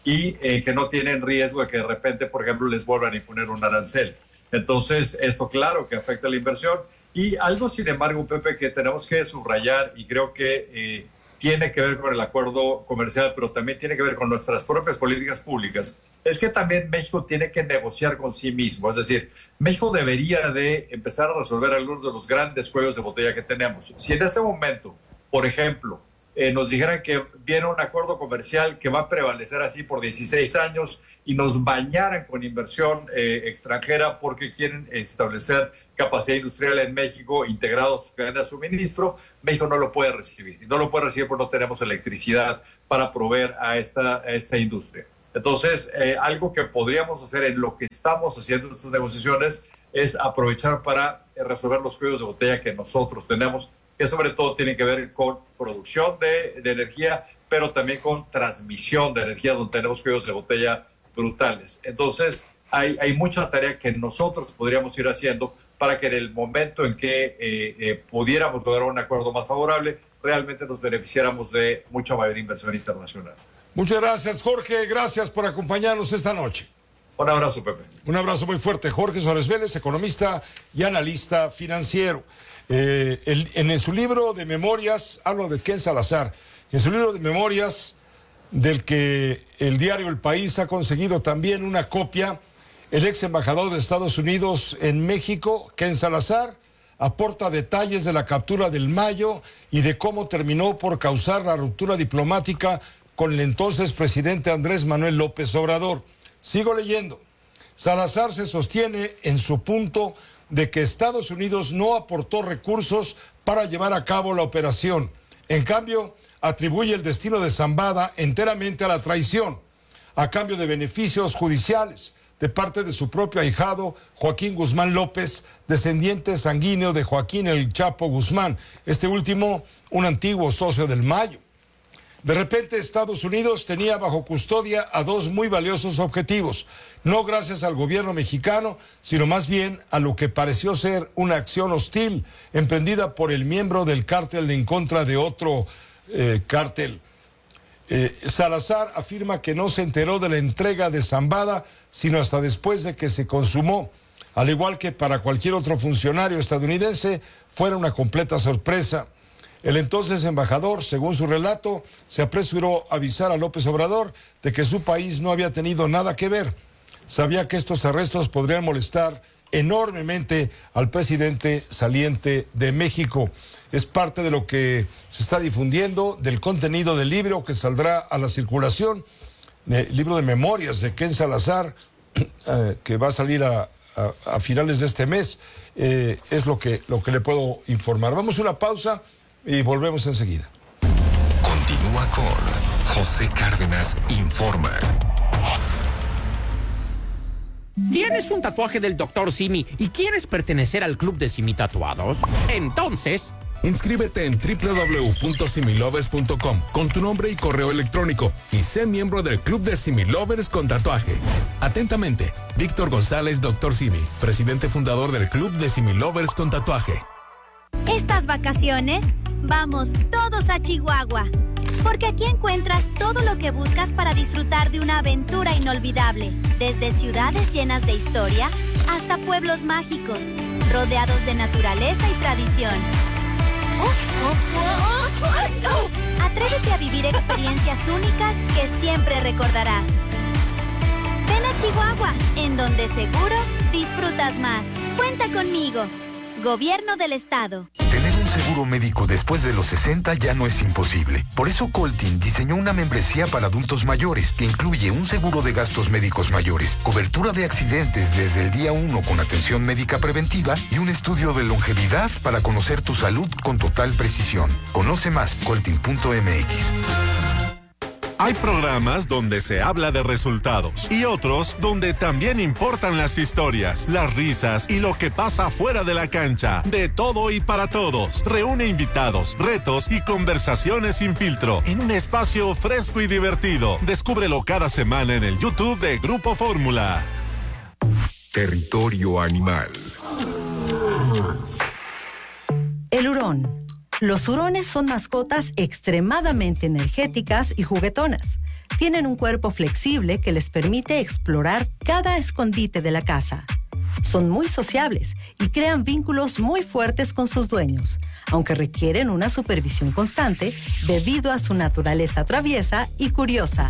Speaker 4: y eh, que no tienen riesgo de que de repente, por ejemplo, les vuelvan a imponer un arancel. Entonces, esto claro que afecta la inversión. Y algo, sin embargo, Pepe, que tenemos que subrayar y creo que eh, tiene que ver con el acuerdo comercial, pero también tiene que ver con nuestras propias políticas públicas, es que también México tiene que negociar con sí mismo. Es decir, México debería de empezar a resolver algunos de los grandes cuellos de botella que tenemos. Si en este momento, por ejemplo, eh, nos dijeran que viene un acuerdo comercial que va a prevalecer así por dieciséis años y nos bañaran con inversión eh, extranjera porque quieren establecer capacidad industrial en México integrado a su cadena de suministro, México no lo puede recibir. Y no lo puede recibir porque no tenemos electricidad para proveer a esta, a esta industria. Entonces, eh, algo que podríamos hacer en lo que estamos haciendo en estas negociaciones es aprovechar para resolver los cuellos de botella que nosotros tenemos, que sobre todo tienen que ver con producción de, de energía, pero también con transmisión de energía, donde tenemos cuellos de botella brutales. Entonces, hay, hay mucha tarea que nosotros podríamos ir haciendo para que en el momento en que eh, eh, pudiéramos lograr un acuerdo más favorable, realmente nos beneficiáramos de mucha mayor inversión internacional.
Speaker 6: Muchas gracias, Jorge. Gracias por acompañarnos esta noche.
Speaker 4: Un abrazo, Pepe.
Speaker 6: Un abrazo muy fuerte. Jorge Suárez Vélez, economista y analista financiero. Eh, el, en su libro de memorias, hablo de Ken Salazar, en su libro de memorias, del que el diario El País ha conseguido también una copia, el ex embajador de Estados Unidos en México, Ken Salazar, aporta detalles de la captura del Mayo y de cómo terminó por causar la ruptura diplomática con el entonces presidente Andrés Manuel López Obrador. Sigo leyendo. Salazar se sostiene en su punto de que Estados Unidos no aportó recursos para llevar a cabo la operación. En cambio, atribuye el destino de Zambada enteramente a la traición, a cambio de beneficios judiciales de parte de su propio ahijado, Joaquín Guzmán López, descendiente sanguíneo de Joaquín el Chapo Guzmán, este último un antiguo socio del Mayo. De repente, Estados Unidos tenía bajo custodia a dos muy valiosos objetivos, no gracias al gobierno mexicano, sino más bien a lo que pareció ser una acción hostil emprendida por el miembro del cártel en contra de otro eh, cártel. Eh, Salazar afirma que no se enteró de la entrega de Zambada, sino hasta después de que se consumó, al igual que para cualquier otro funcionario estadounidense, fuera una completa sorpresa. El entonces embajador, según su relato, se apresuró a avisar a López Obrador de que su país no había tenido nada que ver. Sabía que estos arrestos podrían molestar enormemente al presidente saliente de México. Es parte de lo que se está difundiendo, del contenido del libro que saldrá a la circulación, el libro de memorias de Ken Salazar, eh, que va a salir a, a, a finales de este mes. Eh, es lo que, lo que le puedo informar. Vamos a una pausa y volvemos enseguida.
Speaker 10: Continúa con José Cárdenas Informa.
Speaker 2: ¿Tienes un tatuaje del doctor Simi y quieres pertenecer al club de Simi Tatuados? Entonces,
Speaker 5: inscríbete en doble u doble u doble u punto similovers punto com con tu nombre y correo electrónico y sé miembro del club de Similovers con tatuaje. Atentamente, Víctor González, doctor Simi, presidente fundador del club de Similovers con tatuaje.
Speaker 7: Estas vacaciones, vamos todos a Chihuahua, porque aquí encuentras todo lo que buscas para disfrutar de una aventura inolvidable, desde ciudades llenas de historia hasta pueblos mágicos, rodeados de naturaleza y tradición. Atrévete a vivir experiencias únicas que siempre recordarás. Ven a Chihuahua, en donde seguro disfrutas más. Cuenta conmigo. Gobierno del Estado.
Speaker 8: Tener un seguro médico después de los sesenta ya no es imposible. Por eso Coltin diseñó una membresía para adultos mayores que incluye un seguro de gastos médicos mayores, cobertura de accidentes desde el día uno con atención médica preventiva y un estudio de longevidad para conocer tu salud con total precisión. Conoce más, coltin punto m x.
Speaker 25: Hay programas donde se habla de resultados y otros donde también importan las historias, las risas y lo que pasa fuera de la cancha. De todo y para todos. Reúne invitados, retos y conversaciones sin filtro en un espacio fresco y divertido. Descúbrelo cada semana en el YouTube de Grupo Fórmula.
Speaker 10: Territorio Animal.
Speaker 26: El hurón. Los hurones son mascotas extremadamente energéticas y juguetonas.
Speaker 9: tienen un cuerpo flexible que les permite explorar cada escondite de la casa. Son muy sociables y crean vínculos muy fuertes con sus dueños, aunque requieren una supervisión constante debido a su naturaleza traviesa y curiosa.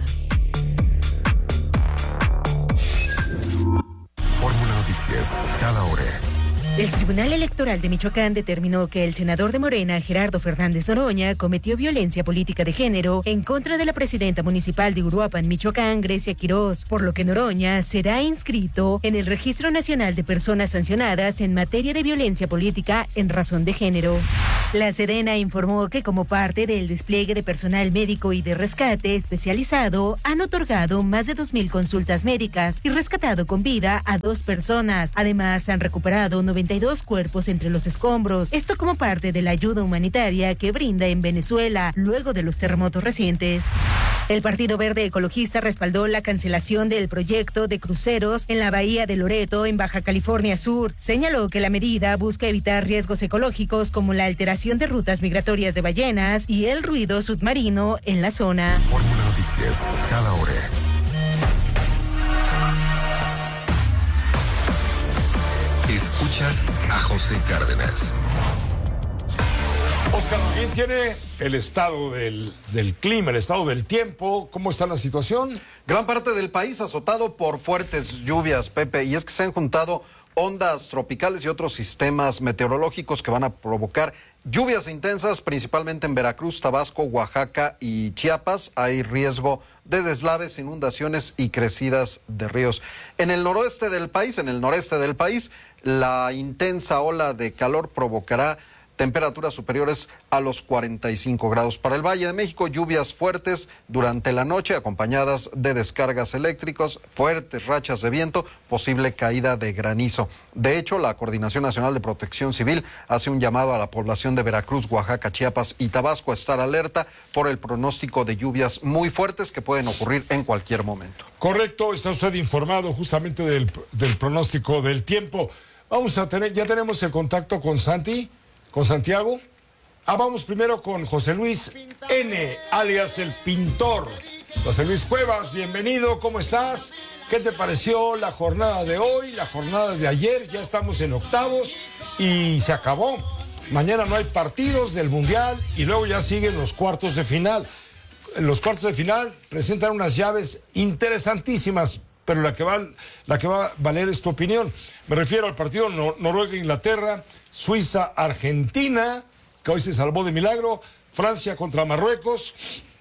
Speaker 10: Fórmula Noticias, cada hora.
Speaker 11: El Tribunal Electoral de Michoacán determinó que el senador de Morena, Gerardo Fernández Noroña, cometió violencia política de género en contra de la presidenta municipal de Uruapan, Michoacán, Grecia Quirós, por lo que Noroña será inscrito en el Registro Nacional de Personas Sancionadas en materia de violencia política en razón de género. La Sedena informó que como parte del despliegue de personal médico y de rescate especializado, han otorgado más de dos mil consultas médicas y rescatado con vida a dos personas. Además, han recuperado noventa y dos cuerpos entre los escombros. Esto como parte de la ayuda humanitaria que brinda en Venezuela luego de los terremotos recientes. El Partido Verde Ecologista respaldó la cancelación del proyecto de cruceros en la bahía de Loreto, en Baja California Sur. Señaló que la medida busca evitar riesgos ecológicos como la alteración de rutas migratorias de ballenas y el ruido submarino en la zona.
Speaker 10: Fórmula Noticias, cada hora. Escuchas a José Cárdenas.
Speaker 6: Oscar, ¿quién tiene el estado del, del clima, el estado del tiempo? ¿Cómo está la situación?
Speaker 12: Gran parte del país azotado por fuertes lluvias, Pepe, y es que se han juntado ondas tropicales y otros sistemas meteorológicos que van a provocar lluvias intensas, principalmente en Veracruz, Tabasco, Oaxaca y Chiapas. Hay riesgo de deslaves, inundaciones y crecidas de ríos. En el noroeste del país, en el noreste del país, la intensa ola de calor provocará temperaturas superiores a los cuarenta y cinco grados. Para el Valle de México, lluvias fuertes durante la noche, acompañadas de descargas eléctricas, fuertes rachas de viento, posible caída de granizo. De hecho, la Coordinación Nacional de Protección Civil hace un llamado a la población de Veracruz, Oaxaca, Chiapas y Tabasco a estar alerta por el pronóstico de lluvias muy fuertes que pueden ocurrir en cualquier momento.
Speaker 6: Correcto, está usted informado justamente del, del pronóstico del tiempo. Vamos a tener, ya tenemos el contacto con Santi. ¿Con Santiago? Ah, vamos primero con José Luis N., alias el Pintor. José Luis Cuevas, bienvenido, ¿cómo estás? ¿Qué te pareció la jornada de hoy, la jornada de ayer? Ya estamos en octavos y se acabó. Mañana no hay partidos del Mundial y luego ya siguen los cuartos de final. Los cuartos de final presentan unas llaves interesantísimas, pero la que va, la que va a valer es tu opinión. Me refiero al partido Nor- Noruega-Inglaterra, Suiza-Argentina, que hoy se salvó de milagro, Francia contra Marruecos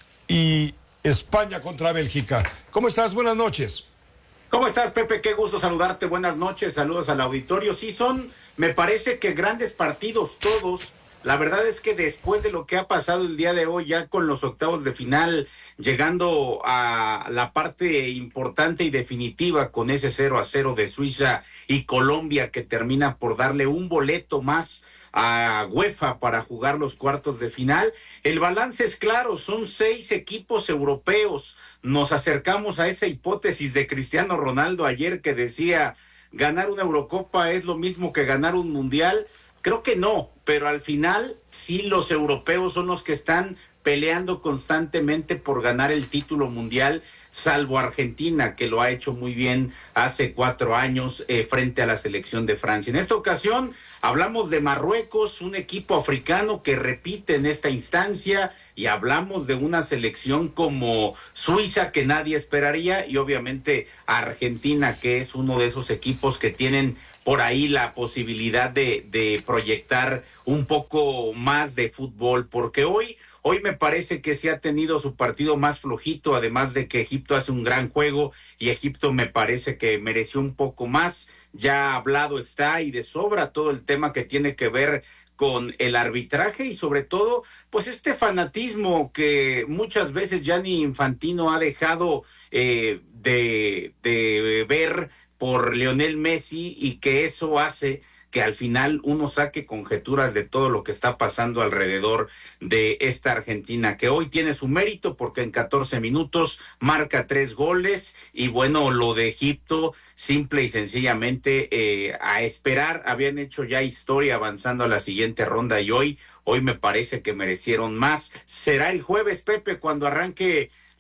Speaker 6: y España contra Bélgica. ¿Cómo estás? Buenas noches.
Speaker 14: ¿Cómo estás, Pepe? Qué gusto saludarte. Buenas noches, saludos al auditorio. Sí, son, me parece que grandes partidos todos. La verdad es que después de lo que ha pasado el día de hoy, ya con los octavos de final, llegando a la parte importante y definitiva con ese cero a cero de Suiza y Colombia, que termina por darle un boleto más a UEFA para jugar los cuartos de final. El balance es claro, son seis equipos europeos. Nos acercamos a esa hipótesis de Cristiano Ronaldo ayer que decía, ganar una Eurocopa es lo mismo que ganar un Mundial. Creo que no, pero al final sí los europeos son los que están peleando constantemente por ganar el título mundial, salvo Argentina, que lo ha hecho muy bien hace cuatro años eh, frente a la selección de Francia. En esta ocasión hablamos de Marruecos, un equipo africano que repite en esta instancia, y hablamos de una selección como Suiza que nadie esperaría, y obviamente Argentina, que es uno de esos equipos que tienen por ahí la posibilidad de, de proyectar un poco más de fútbol, porque hoy, hoy me parece que se ha tenido su partido más flojito, además de que Egipto hace un gran juego y Egipto me parece que mereció un poco más. Ya hablado está y de sobra todo el tema que tiene que ver con el arbitraje y sobre todo, pues este fanatismo que muchas veces Gianni Infantino ha dejado eh, de, de ver por Lionel Messi, y que eso hace que al final uno saque conjeturas de todo lo que está pasando alrededor de esta Argentina, que hoy tiene su mérito porque en catorce minutos marca tres goles, y bueno, lo de Egipto, simple y sencillamente eh, a esperar, habían hecho ya historia avanzando a la siguiente ronda, y hoy, hoy me parece que merecieron más. Será el jueves, Pepe, cuando arranque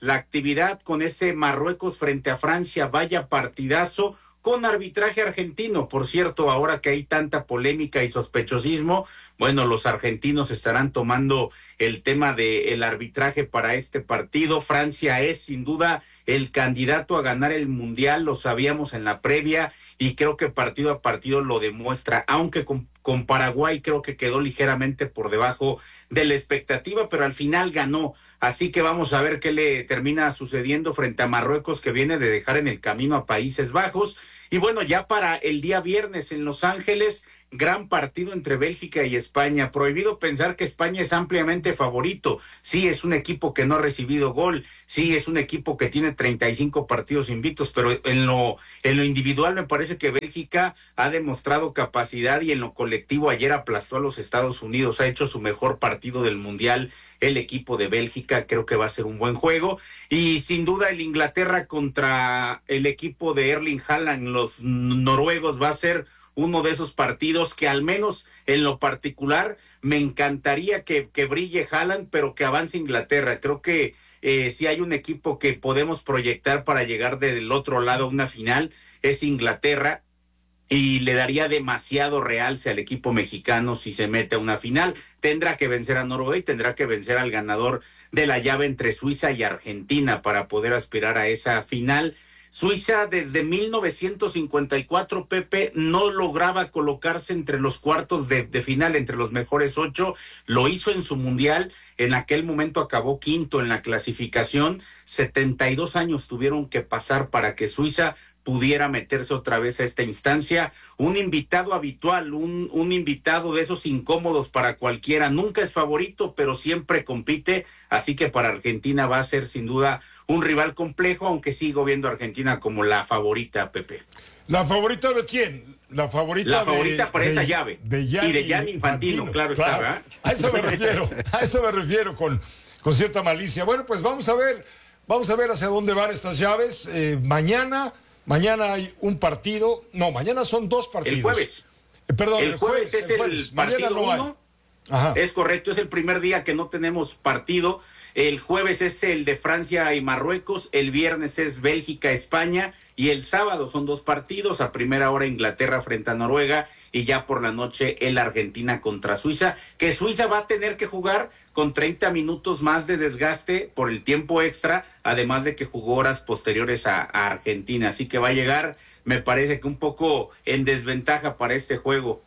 Speaker 14: la actividad con ese Marruecos frente a Francia, vaya partidazo, con arbitraje argentino. Por cierto, ahora que hay tanta polémica y sospechosismo, bueno, los argentinos estarán tomando el tema del arbitraje para este partido. Francia es sin duda el candidato a ganar el Mundial, lo sabíamos en la previa y creo que partido a partido lo demuestra, aunque con, con Paraguay creo que quedó ligeramente por debajo de la expectativa, pero al final ganó. Así que vamos a ver qué le termina sucediendo frente a Marruecos, que viene de dejar en el camino a Países Bajos. Y bueno, ya para el día viernes en Los Ángeles, gran partido entre Bélgica y España. Prohibido pensar que España es ampliamente favorito. Sí, es un equipo que no ha recibido gol. Sí, es un equipo que tiene treinta y cinco partidos invictos, pero en lo, en lo individual me parece que Bélgica ha demostrado capacidad y en lo colectivo ayer aplastó a los Estados Unidos. Ha hecho su mejor partido del Mundial el equipo de Bélgica. Creo que va a ser un buen juego. Y sin duda el Inglaterra contra el equipo de Erling Haaland, los noruegos, va a ser uno de esos partidos que al menos en lo particular me encantaría que, que brille Haaland, pero que avance Inglaterra. Creo que eh, si hay un equipo que podemos proyectar para llegar del otro lado a una final, es Inglaterra, y le daría demasiado realce al equipo mexicano si se mete a una final. Tendrá que vencer a Noruega y tendrá que vencer al ganador de la llave entre Suiza y Argentina para poder aspirar a esa final. Suiza desde mil novecientos cincuenta y cuatro, Pepe, no lograba colocarse entre los cuartos de, de final, entre los mejores ocho. Lo hizo en su mundial, en aquel momento acabó quinto en la clasificación. setenta y dos años tuvieron que pasar para que Suiza pudiera meterse otra vez a esta instancia. Un invitado habitual, un, un invitado de esos incómodos para cualquiera. Nunca es favorito, pero siempre compite. Así que para Argentina va a ser sin duda un rival complejo, aunque sigo viendo a Argentina como la favorita, Pepe.
Speaker 6: ¿La favorita de quién? La favorita,
Speaker 14: la favorita
Speaker 6: de,
Speaker 14: para
Speaker 6: de,
Speaker 14: esa llave.
Speaker 6: De Gianni
Speaker 14: y de Gianni Infantino, Infantino, claro, claro. Está, ¿verdad?
Speaker 6: A eso me refiero, a eso me refiero con, con cierta malicia. Bueno, pues vamos a ver, vamos a ver hacia dónde van estas llaves. Eh, mañana... Mañana hay un partido, no, mañana son dos partidos.
Speaker 14: El jueves.
Speaker 6: Eh, perdón,
Speaker 14: el, el jueves, jueves es el, jueves. el partido no uno. Ajá. Es correcto, es el primer día que no tenemos partido. El jueves es el de Francia y Marruecos, el viernes es Bélgica, España, y el sábado son dos partidos, a primera hora Inglaterra frente a Noruega, y ya por la noche el Argentina contra Suiza, que Suiza va a tener que jugar con treinta minutos más de desgaste por el tiempo extra, además de que jugó horas posteriores a, a Argentina, así que va a llegar, me parece que un poco en desventaja para este juego.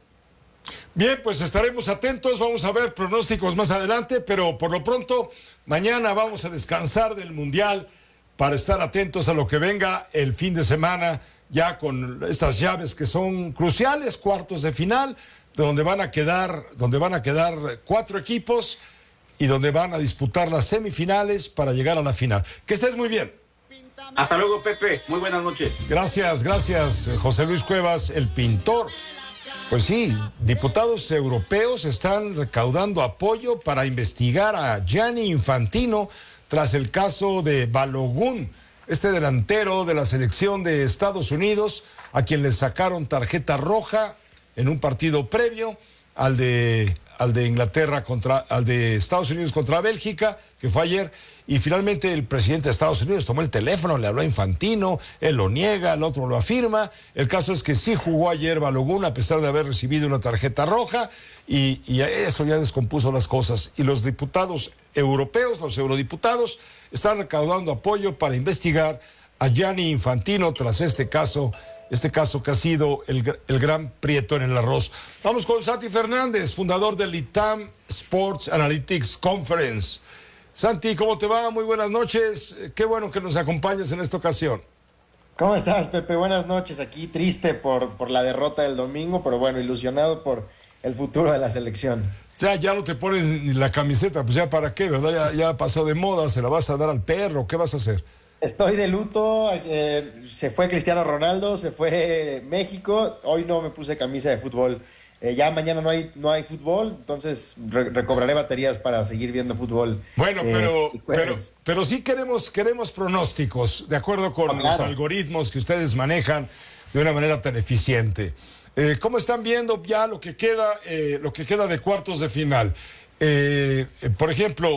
Speaker 6: Bien, pues estaremos atentos, vamos a ver pronósticos más adelante, pero por lo pronto mañana vamos a descansar del Mundial para estar atentos a lo que venga el fin de semana, ya con estas llaves que son cruciales, cuartos de final, donde van a quedar, donde van a quedar cuatro equipos y donde van a disputar las semifinales para llegar a la final. Que estés muy bien.
Speaker 14: Hasta luego, Pepe, muy buenas noches.
Speaker 6: Gracias, gracias, José Luis Cuevas, el pintor. Pues sí, diputados europeos están recaudando apoyo para investigar a Gianni Infantino tras el caso de Balogun, este delantero de la selección de Estados Unidos, a quien le sacaron tarjeta roja en un partido previo al de, al de Inglaterra contra, al de Estados Unidos contra Bélgica, que fue ayer. Y finalmente el presidente de Estados Unidos tomó el teléfono, le habló a Infantino, él lo niega, el otro lo afirma. El caso es que sí jugó ayer Balogun a pesar de haber recibido una tarjeta roja y, y eso ya descompuso las cosas. Y los diputados europeos, los eurodiputados, están recaudando apoyo para investigar a Gianni Infantino tras este caso, este caso que ha sido el, el gran prieto en el arroz. Vamos con Santi Fernández, fundador del I T A M Sports Analytics Conference. Santi, ¿cómo te va? Muy buenas noches. Qué bueno que nos acompañes en esta ocasión.
Speaker 15: ¿Cómo estás, Pepe? Buenas noches. Aquí triste por, por la derrota del domingo, pero bueno, ilusionado por el futuro de la selección.
Speaker 6: O sea, ya no te pones ni la camiseta, pues ya para qué, ¿verdad? Ya, ya pasó de moda, se la vas a dar al perro, ¿qué vas a hacer?
Speaker 15: Estoy de luto, eh, se fue Cristiano Ronaldo, se fue México, hoy no me puse camisa de fútbol. Eh, ya mañana no hay no hay fútbol, entonces re recobraré baterías para seguir viendo fútbol.
Speaker 6: Bueno, eh, pero, pero pero sí queremos queremos pronósticos, de acuerdo con oh, claro. los algoritmos que ustedes manejan de una manera tan eficiente. Eh, ¿Cómo están viendo ya lo que queda, eh, lo que queda de cuartos de final? Eh, por ejemplo,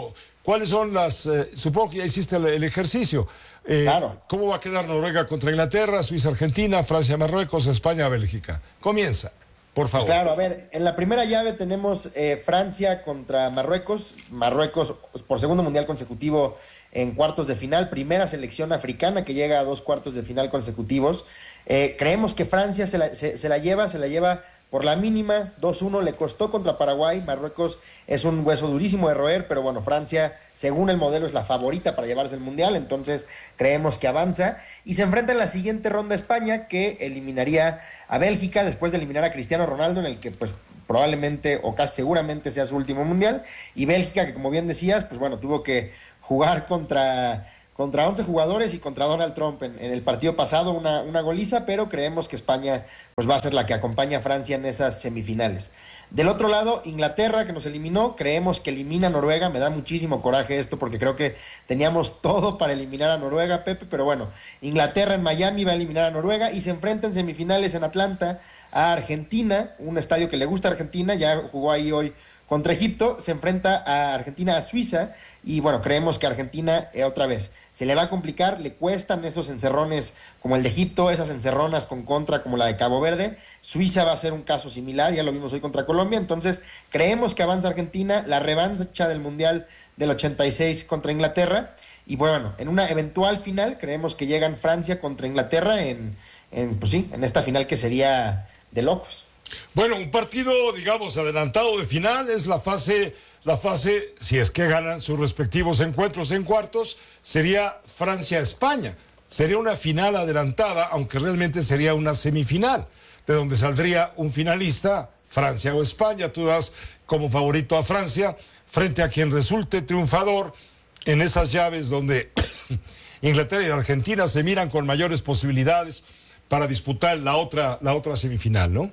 Speaker 6: ¿cuáles son las, eh, supongo que ya hiciste el, el ejercicio, eh,
Speaker 15: claro.
Speaker 6: ¿cómo va a quedar Noruega contra Inglaterra, Suiza, Argentina, Francia, Marruecos, España, Bélgica? Comienza, por favor.
Speaker 15: Pues claro, a ver, en la primera llave tenemos eh, Francia contra Marruecos, Marruecos por segundo mundial consecutivo en cuartos de final, primera selección africana que llega a dos cuartos de final consecutivos. Eh, creemos que Francia se la, se, se la lleva, se la lleva por la mínima, dos uno, le costó contra Paraguay. Marruecos es un hueso durísimo de roer, pero bueno, Francia, según el modelo, es la favorita para llevarse el Mundial, entonces creemos que avanza. Y se enfrenta en la siguiente ronda a España, que eliminaría a Bélgica después de eliminar a Cristiano Ronaldo, en el que pues probablemente o casi seguramente sea su último Mundial. Y Bélgica, que como bien decías, pues bueno, tuvo que jugar contra... contra once jugadores y contra Donald Trump en, en el partido pasado, una, una goliza, pero creemos que España pues va a ser la que acompaña a Francia en esas semifinales. Del otro lado, Inglaterra, que nos eliminó, creemos que elimina a Noruega. Me da muchísimo coraje esto porque creo que teníamos todo para eliminar a Noruega, Pepe, pero bueno, Inglaterra en Miami va a eliminar a Noruega y se enfrenta en semifinales en Atlanta a Argentina, un estadio que le gusta a Argentina, ya jugó ahí hoy contra Egipto, se enfrenta a Argentina a Suiza y bueno, creemos que Argentina eh, otra vez se le va a complicar, le cuestan esos encerrones como el de Egipto, esas encerronas con contra como la de Cabo Verde. Suiza va a ser un caso similar, ya lo vimos hoy contra Colombia, entonces creemos que avanza Argentina, la revancha del Mundial del ochenta y seis contra Inglaterra, y bueno, en una eventual final creemos que llegan Francia contra Inglaterra en, en pues sí, en esta final que sería de locos.
Speaker 6: Bueno, un partido, digamos, adelantado de final, es la fase, la fase, si es que ganan sus respectivos encuentros en cuartos, sería Francia-España. Sería una final adelantada, aunque realmente sería una semifinal, de donde saldría un finalista, Francia o España. Tú das como favorito a Francia, frente a quien resulte triunfador en esas llaves donde Inglaterra y Argentina se miran con mayores posibilidades para disputar la otra, la otra semifinal, ¿no?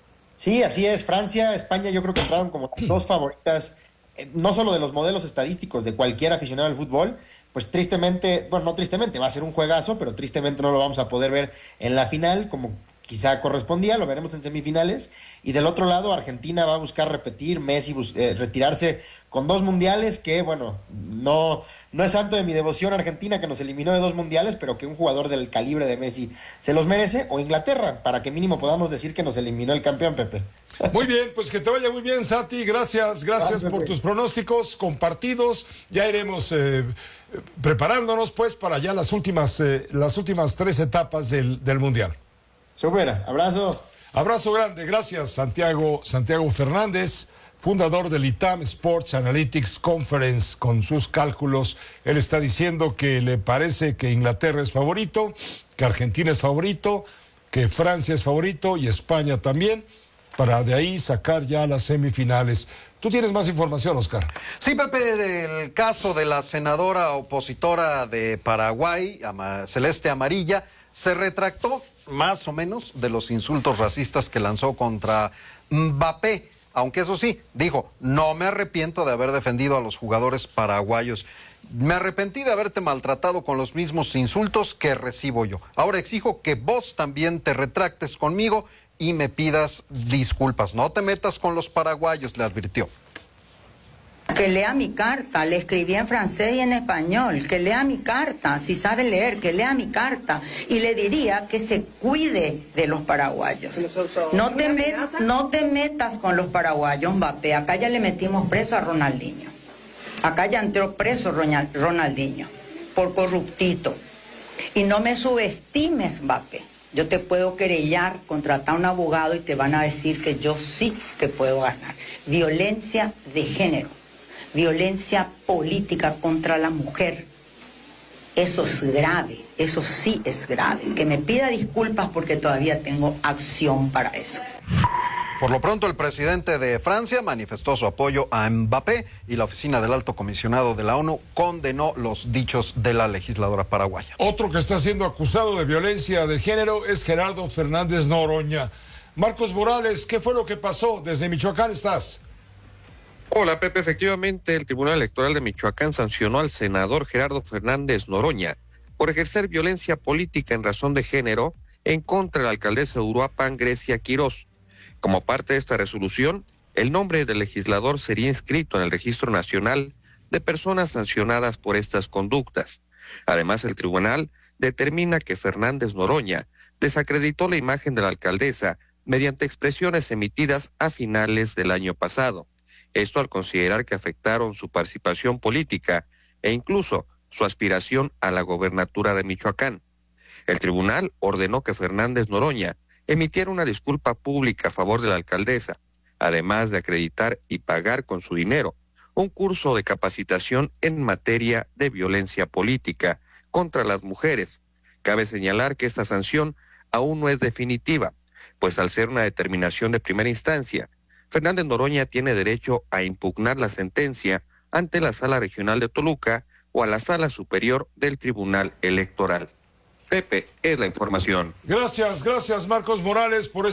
Speaker 15: Sí, así es. Francia, España, yo creo que entraron como dos favoritas, eh, no solo de los modelos estadísticos de cualquier aficionado al fútbol, pues tristemente, bueno, no tristemente, va a ser un juegazo, pero tristemente no lo vamos a poder ver en la final, como quizá correspondía, lo veremos en semifinales. Y del otro lado, Argentina va a buscar repetir, Messi bus- eh, retirarse con dos mundiales, que bueno, no, no es santo de mi devoción Argentina, que nos eliminó de dos mundiales, pero que un jugador del calibre de Messi se los merece, o Inglaterra, para que mínimo podamos decir que nos eliminó el campeón, Pepe.
Speaker 6: Muy bien, pues que te vaya muy bien, Santi, gracias, gracias por tus pronósticos compartidos. Ya iremos eh, preparándonos pues para ya las últimas, eh, las últimas tres etapas del, del Mundial.
Speaker 15: Súper, abrazo.
Speaker 6: Abrazo grande, gracias Santiago, Santiago Fernández, fundador del I T A M Sports Analytics Conference, con sus cálculos. Él está diciendo que le parece que Inglaterra es favorito, que Argentina es favorito, que Francia es favorito y España también, para de ahí sacar ya las semifinales. Tú tienes más información, Oscar.
Speaker 12: Sí, Pepe, del caso de la senadora opositora de Paraguay, Ama- Celeste Amarilla, se retractó más o menos de los insultos racistas que lanzó contra Mbappé, aunque eso sí, dijo, no me arrepiento de haber defendido a los jugadores paraguayos. Me arrepentí de haberte maltratado con los mismos insultos que recibo yo. Ahora exijo que vos también te retractes conmigo y me pidas disculpas. No te metas con los paraguayos, le advirtió.
Speaker 17: Que lea mi carta, le escribí en francés y en español, que lea mi carta, si sabe leer, que lea mi carta, y le diría que se cuide de los paraguayos. No te, met, no te metas con los paraguayos, Mbappé, acá ya le metimos preso a Ronaldinho, acá ya entró preso Ronaldinho, por corruptito, y no me subestimes, Mbappé. Yo te puedo querellar, contratar a un abogado y te van a decir que yo sí te puedo ganar. Violencia de género. Violencia política contra la mujer. Eso es grave, eso sí es grave. Que me pida disculpas porque todavía tengo acción para eso.
Speaker 12: Por lo pronto, el presidente de Francia manifestó su apoyo a Mbappé y la oficina del Alto Comisionado de la ONU condenó los dichos de la legisladora paraguaya.
Speaker 6: Otro que está siendo acusado de violencia de género es Gerardo Fernández Noroña. Marcos Morales, ¿qué fue lo que pasó? Desde Michoacán estás.
Speaker 18: Hola, Pepe. Efectivamente, el Tribunal Electoral de Michoacán sancionó al senador Gerardo Fernández Noroña por ejercer violencia política en razón de género en contra de la alcaldesa de Uruapan, Grecia Quirós. Como parte de esta resolución, el nombre del legislador sería inscrito en el Registro Nacional de personas sancionadas por estas conductas. Además, el tribunal determina que Fernández Noroña desacreditó la imagen de la alcaldesa mediante expresiones emitidas a finales del año pasado. Esto al considerar que afectaron su participación política e incluso su aspiración a la gobernatura de Michoacán. El tribunal ordenó que Fernández Noroña emitiera una disculpa pública a favor de la alcaldesa, además de acreditar y pagar con su dinero un curso de capacitación en materia de violencia política contra las mujeres. Cabe señalar que esta sanción aún no es definitiva, pues al ser una determinación de primera instancia, Fernández Noroña tiene derecho a impugnar la sentencia ante la Sala Regional de Toluca o a la Sala Superior del Tribunal Electoral. Pepe, es la información.
Speaker 6: Gracias, gracias Marcos Morales por